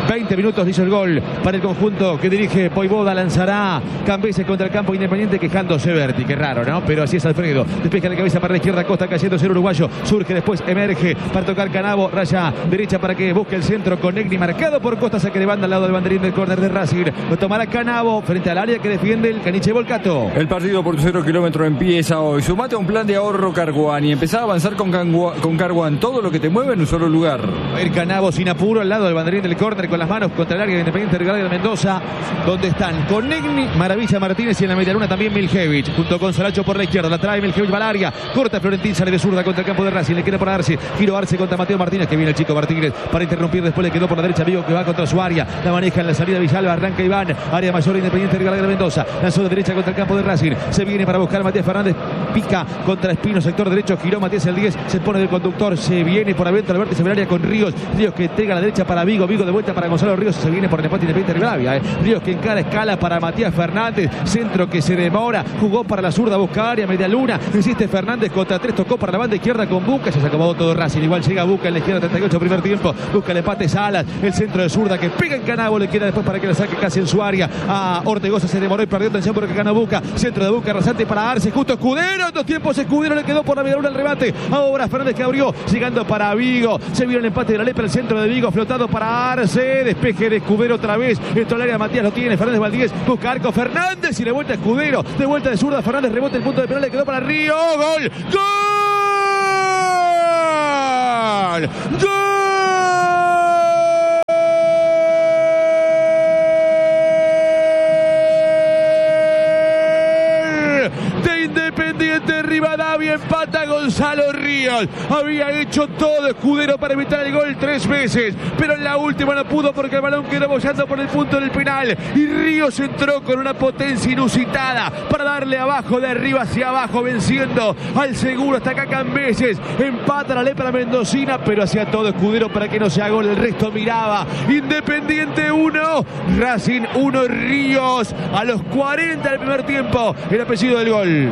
20 minutos hizo el gol para el conjunto que dirige Poivoda. Lanzará Cambeses contra el campo Independiente, quejándose Berti. Qué raro, ¿no? Pero así es Alfredo. Despeja la cabeza para la izquierda, Costa cayéndose el uruguayo. Surge, después emerge para tocar Canavo. Raya derecha para que busque el centro con Negri. Marcado por Costa, saque de banda al lado del banderín del córner de Racing. Lo tomará Canavo frente al área que defiende el caniche Volcato. El partido por 0 kilómetros empieza hoy. Sumate a un plan de ahorro Carguán y empezá a avanzar con Carguán. Todo lo que te mueve en un solo lugar. Va a ir Canavo sin apuro al lado del banderín del córner con las manos contra el área de Independiente Rivadavia de Mendoza, donde están con Negri, Maravilla Martínez y en la medialuna también Miljevic, junto con Saracho por la izquierda. La trae Miljevic, va al área, corta Florentín, sale de zurda contra el campo de Racing, le queda por Arce, giro Arce contra Mateo Martínez, que viene el chico Martínez para interrumpir, después le quedó por la derecha Vigo, que va contra su área, la maneja en la salida Villalba, arranca Iván, área mayor Independiente Rivadavia de Mendoza, lanzó de derecha contra el campo de Racing, se viene para buscar Matías Fernández, pica contra Espino, sector derecho, giró Matías el 10, se pone del conductor, se viene por adentro al vértice del área con Ríos que entrega a la derecha para Vigo, de vuelta para Gonzalo Ríos, se viene por el empate Independiente Rivadavia, Ríos que encara escala para Matías Fernández, centro que se demora, jugó para la zurda, busca área, media luna, insiste Fernández contra 3, tocó para la banda izquierda con Buca, ya se acomodó todo Racing, igual llega Buca en la izquierda, 38 primer tiempo, busca el empate Salas, el centro de zurda que pega en Canavo, le queda después para que le saque casi en su área a Ortegoza, se demoró y perdió atención porque ganó Buca, centro de Buca, rasante para Arce, justo Escudero, en 2 tiempos Escudero le quedó por la media luna el remate, ahora Fernández que abrió, llegando para Vigo, se vio el empate de la Lepra, el centro de Vigo, flotado para Arce, despeje de Escudero otra vez, dentro del área Matías lo tiene, Fernández Valdíez, busca arco Fernández y le vuelta Escudero, de vuelta de zurda Fernández, rebote el punto de penal, le quedó para Río, gol, gol, gol. Independiente Rivadavia, empata Gonzalo Ríos. Había hecho todo Escudero para evitar el gol 3 veces, pero en la última no pudo porque el balón quedó bollando por el punto del penal y Ríos entró con una potencia inusitada para darle abajo, de arriba hacia abajo, venciendo al seguro. Hasta acá Cambeses, empata la Lepra mendocina, pero hacía todo Escudero para que no se haga gol. El resto miraba. Independiente 1, Racing 1, Ríos a los 40 del primer tiempo, el apellido del gol.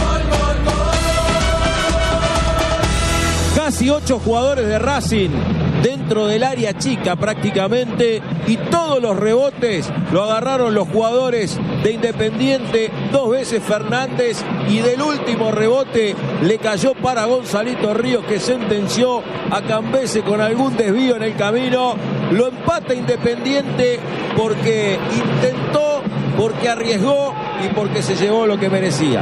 Casi 8 jugadores de Racing dentro del área chica prácticamente, y todos los rebotes lo agarraron los jugadores de Independiente, 2 veces Fernández, y del último rebote le cayó para Gonzalito Ríos, que sentenció a Cambeses con algún desvío en el camino. Lo empata Independiente porque intentó, porque arriesgó y porque se llevó lo que merecía.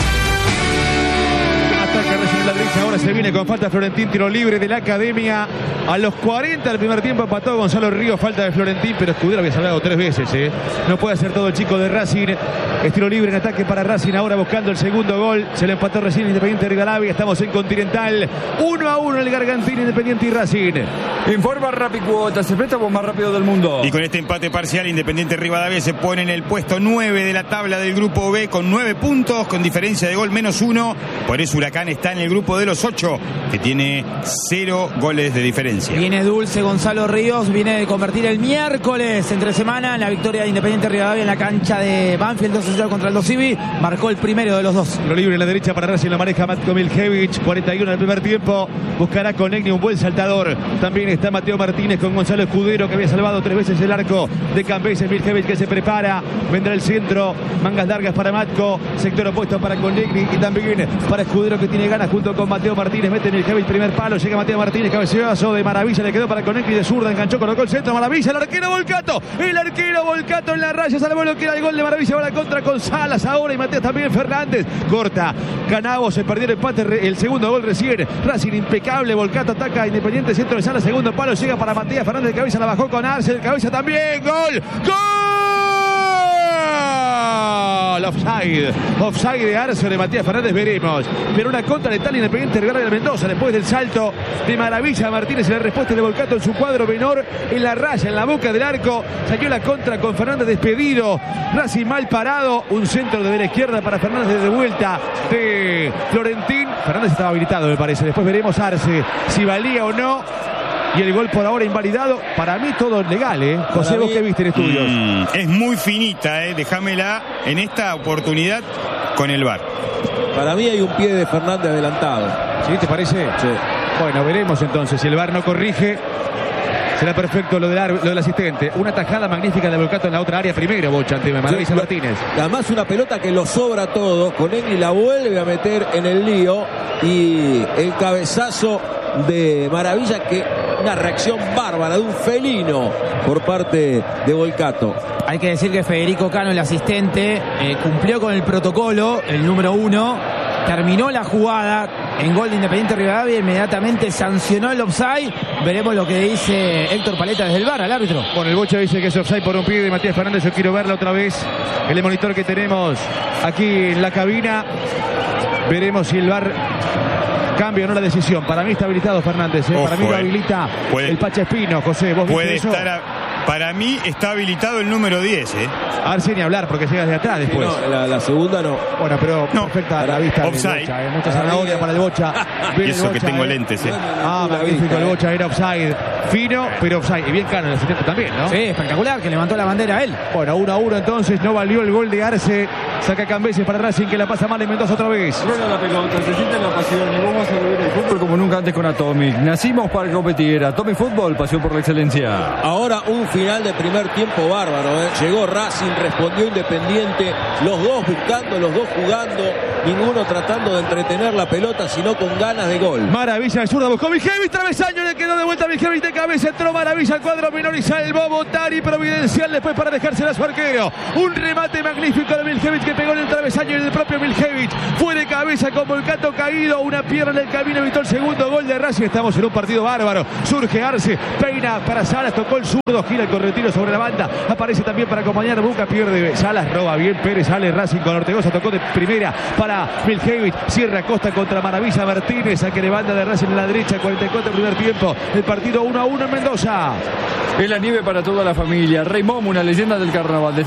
Ataca recién la derecha, ahora se viene con falta Florentín, tiro libre de la Academia. A los 40 del primer tiempo empató Gonzalo Ríos, falta de Florentín, pero Escudero había salvado 3 veces, No puede hacer todo el chico de Racing. Es tiro libre en ataque para Racing, ahora buscando el segundo gol. Se le empató recién Independiente Rivadavia. Estamos en Continental, 1-1 el Gargantini, Independiente y Racing. Informa Rapicuotas, el préstamo más rápido del mundo. Y con este empate parcial, Independiente Rivadavia se pone en el puesto 9 de la tabla del grupo B con 9 puntos, con diferencia de gol -1. Por eso Huracán está en el grupo de los 8, que tiene 0 goles de diferencia. Viene dulce Gonzalo Ríos, viene de convertir el miércoles entre semana en la victoria de Independiente Rivadavia en la cancha de Banfield 2-0 contra el Dosivi. Marcó el primero de los 2. Lo libre en la derecha para Racing, lo maneja Matko Miljevic, 41 en el primer tiempo. Buscará con Negri un buen saltador. También está Mateo Martínez con Gonzalo Escudero, que había salvado 3 veces el arco de Cambeses. Miljevic que se prepara, vendrá el centro, mangas largas para Matko, sector opuesto para con Negri y también para Escudero, que tiene ganas junto con Mateo Martínez. Mete Miljevic primer palo, llega Mateo Martínez, cabeceazo de Maravilla, le quedó para Conecti de zurda, enganchó, colocó el centro, Maravilla, el arquero Volcato en la raya, salvó lo que era el gol de Maravilla, va a la contra con Salas ahora y Matías también Fernández, corta, Canavo, se perdió el empate, el segundo gol recién, Racing impecable, Volcato ataca Independiente, centro de Salas, segundo palo, llega para Matías Fernández de cabeza, la bajó con Arce, de cabeza también, gol, offside de Arce, de Matías Fernández, veremos, pero una contra letal Independiente Rivadavia de Mendoza, después del salto de Maravilla Martínez y la respuesta de Volcato en su cuadro menor, en la raya, en la boca del arco, salió la contra con Fernández despedido, Racing mal parado, un centro de la izquierda para Fernández de vuelta de Florentín, Fernández estaba habilitado me parece, después veremos Arce si valía o no. Y el gol por ahora invalidado. Para mí todo legal, José, ¿vos qué viste en estudios? Es muy finita, déjamela en esta oportunidad con el VAR. Para mí hay un pie de Fernández adelantado. ¿Sí? ¿Te parece? Sí. Bueno, veremos entonces. Si el VAR no corrige, Será perfecto lo del asistente. Una tajada magnífica de Volcato en la otra área primero, Bocha, ante Maravilla Martínez. Además una pelota que lo sobra todo. Conegli la vuelve a meter en el lío. Y el cabezazo de Maravilla, que una reacción bárbara de un felino por parte de Volcato. Hay que decir que Federico Cano, el asistente, cumplió con el protocolo, el número 1, terminó la jugada en gol de Independiente Rivadavia, inmediatamente sancionó el offside. Veremos lo que dice Héctor Paleta desde el VAR al árbitro. Bueno, el Bocha dice que es offside por un pie de Matías Fernández. Yo quiero verla otra vez en el monitor que tenemos aquí en la cabina. Veremos si el VAR cambia o no la decisión. Para mí está habilitado Fernández. Para mí lo habilita el Pacha Espino. José, ¿vos puede viste eso? Para mí está habilitado el número 10. A ver si ni hablar, porque llegas de atrás después. No, la segunda no. Bueno, pero no, perfecta la vista del Bocha. Mucha zanahoria para el Bocha. Y eso que tengo lentes. Magnífico el Bocha, era offside. Fino, pero offside. Y bien Cano el asistente también, ¿no? Sí, espectacular, que levantó la bandera a él. Bueno, 1-1 entonces, no valió el gol de Arce. Saca Cambeses para Racing, que la pasa mal en Mendoza otra vez. Rueda la pelota, se siente la pasión y vamos a vivir el fútbol como nunca antes con Atomic. Nacimos para competir. Atomic Fútbol, pasión por la excelencia. Ahora un final de primer tiempo bárbaro. Llegó Racing, respondió Independiente. Los dos buscando, los dos jugando. Ninguno tratando de entretener la pelota, sino con ganas de gol. Maravilla de zurda, buscó Miljevic, travesaño, le quedó de vuelta Miljevic de cabeza, entró Maravilla al cuadro menor y salvó Botari, providencial después para dejársela a su arquero. Un remate magnífico de Miljevic que pegó en el travesaño y el propio Miljevic fue de cabeza con Volcato caído, una pierna en el camino, evitó el segundo gol de Racing. Estamos en un partido bárbaro. Surge Arce, peina para Salas, tocó el zurdo, gira el corretino sobre la banda, aparece también para acompañar Buca, pierde Salas, roba bien Pérez, sale Racing con Ortegoza, tocó de primera para Miljevic, cierra Costa contra Maravilla Martínez, saque de banda de Racing en la derecha, 44 primer tiempo, el partido 1-1 en Mendoza. Es la nieve para toda la familia. Rey Momo, una leyenda del carnaval.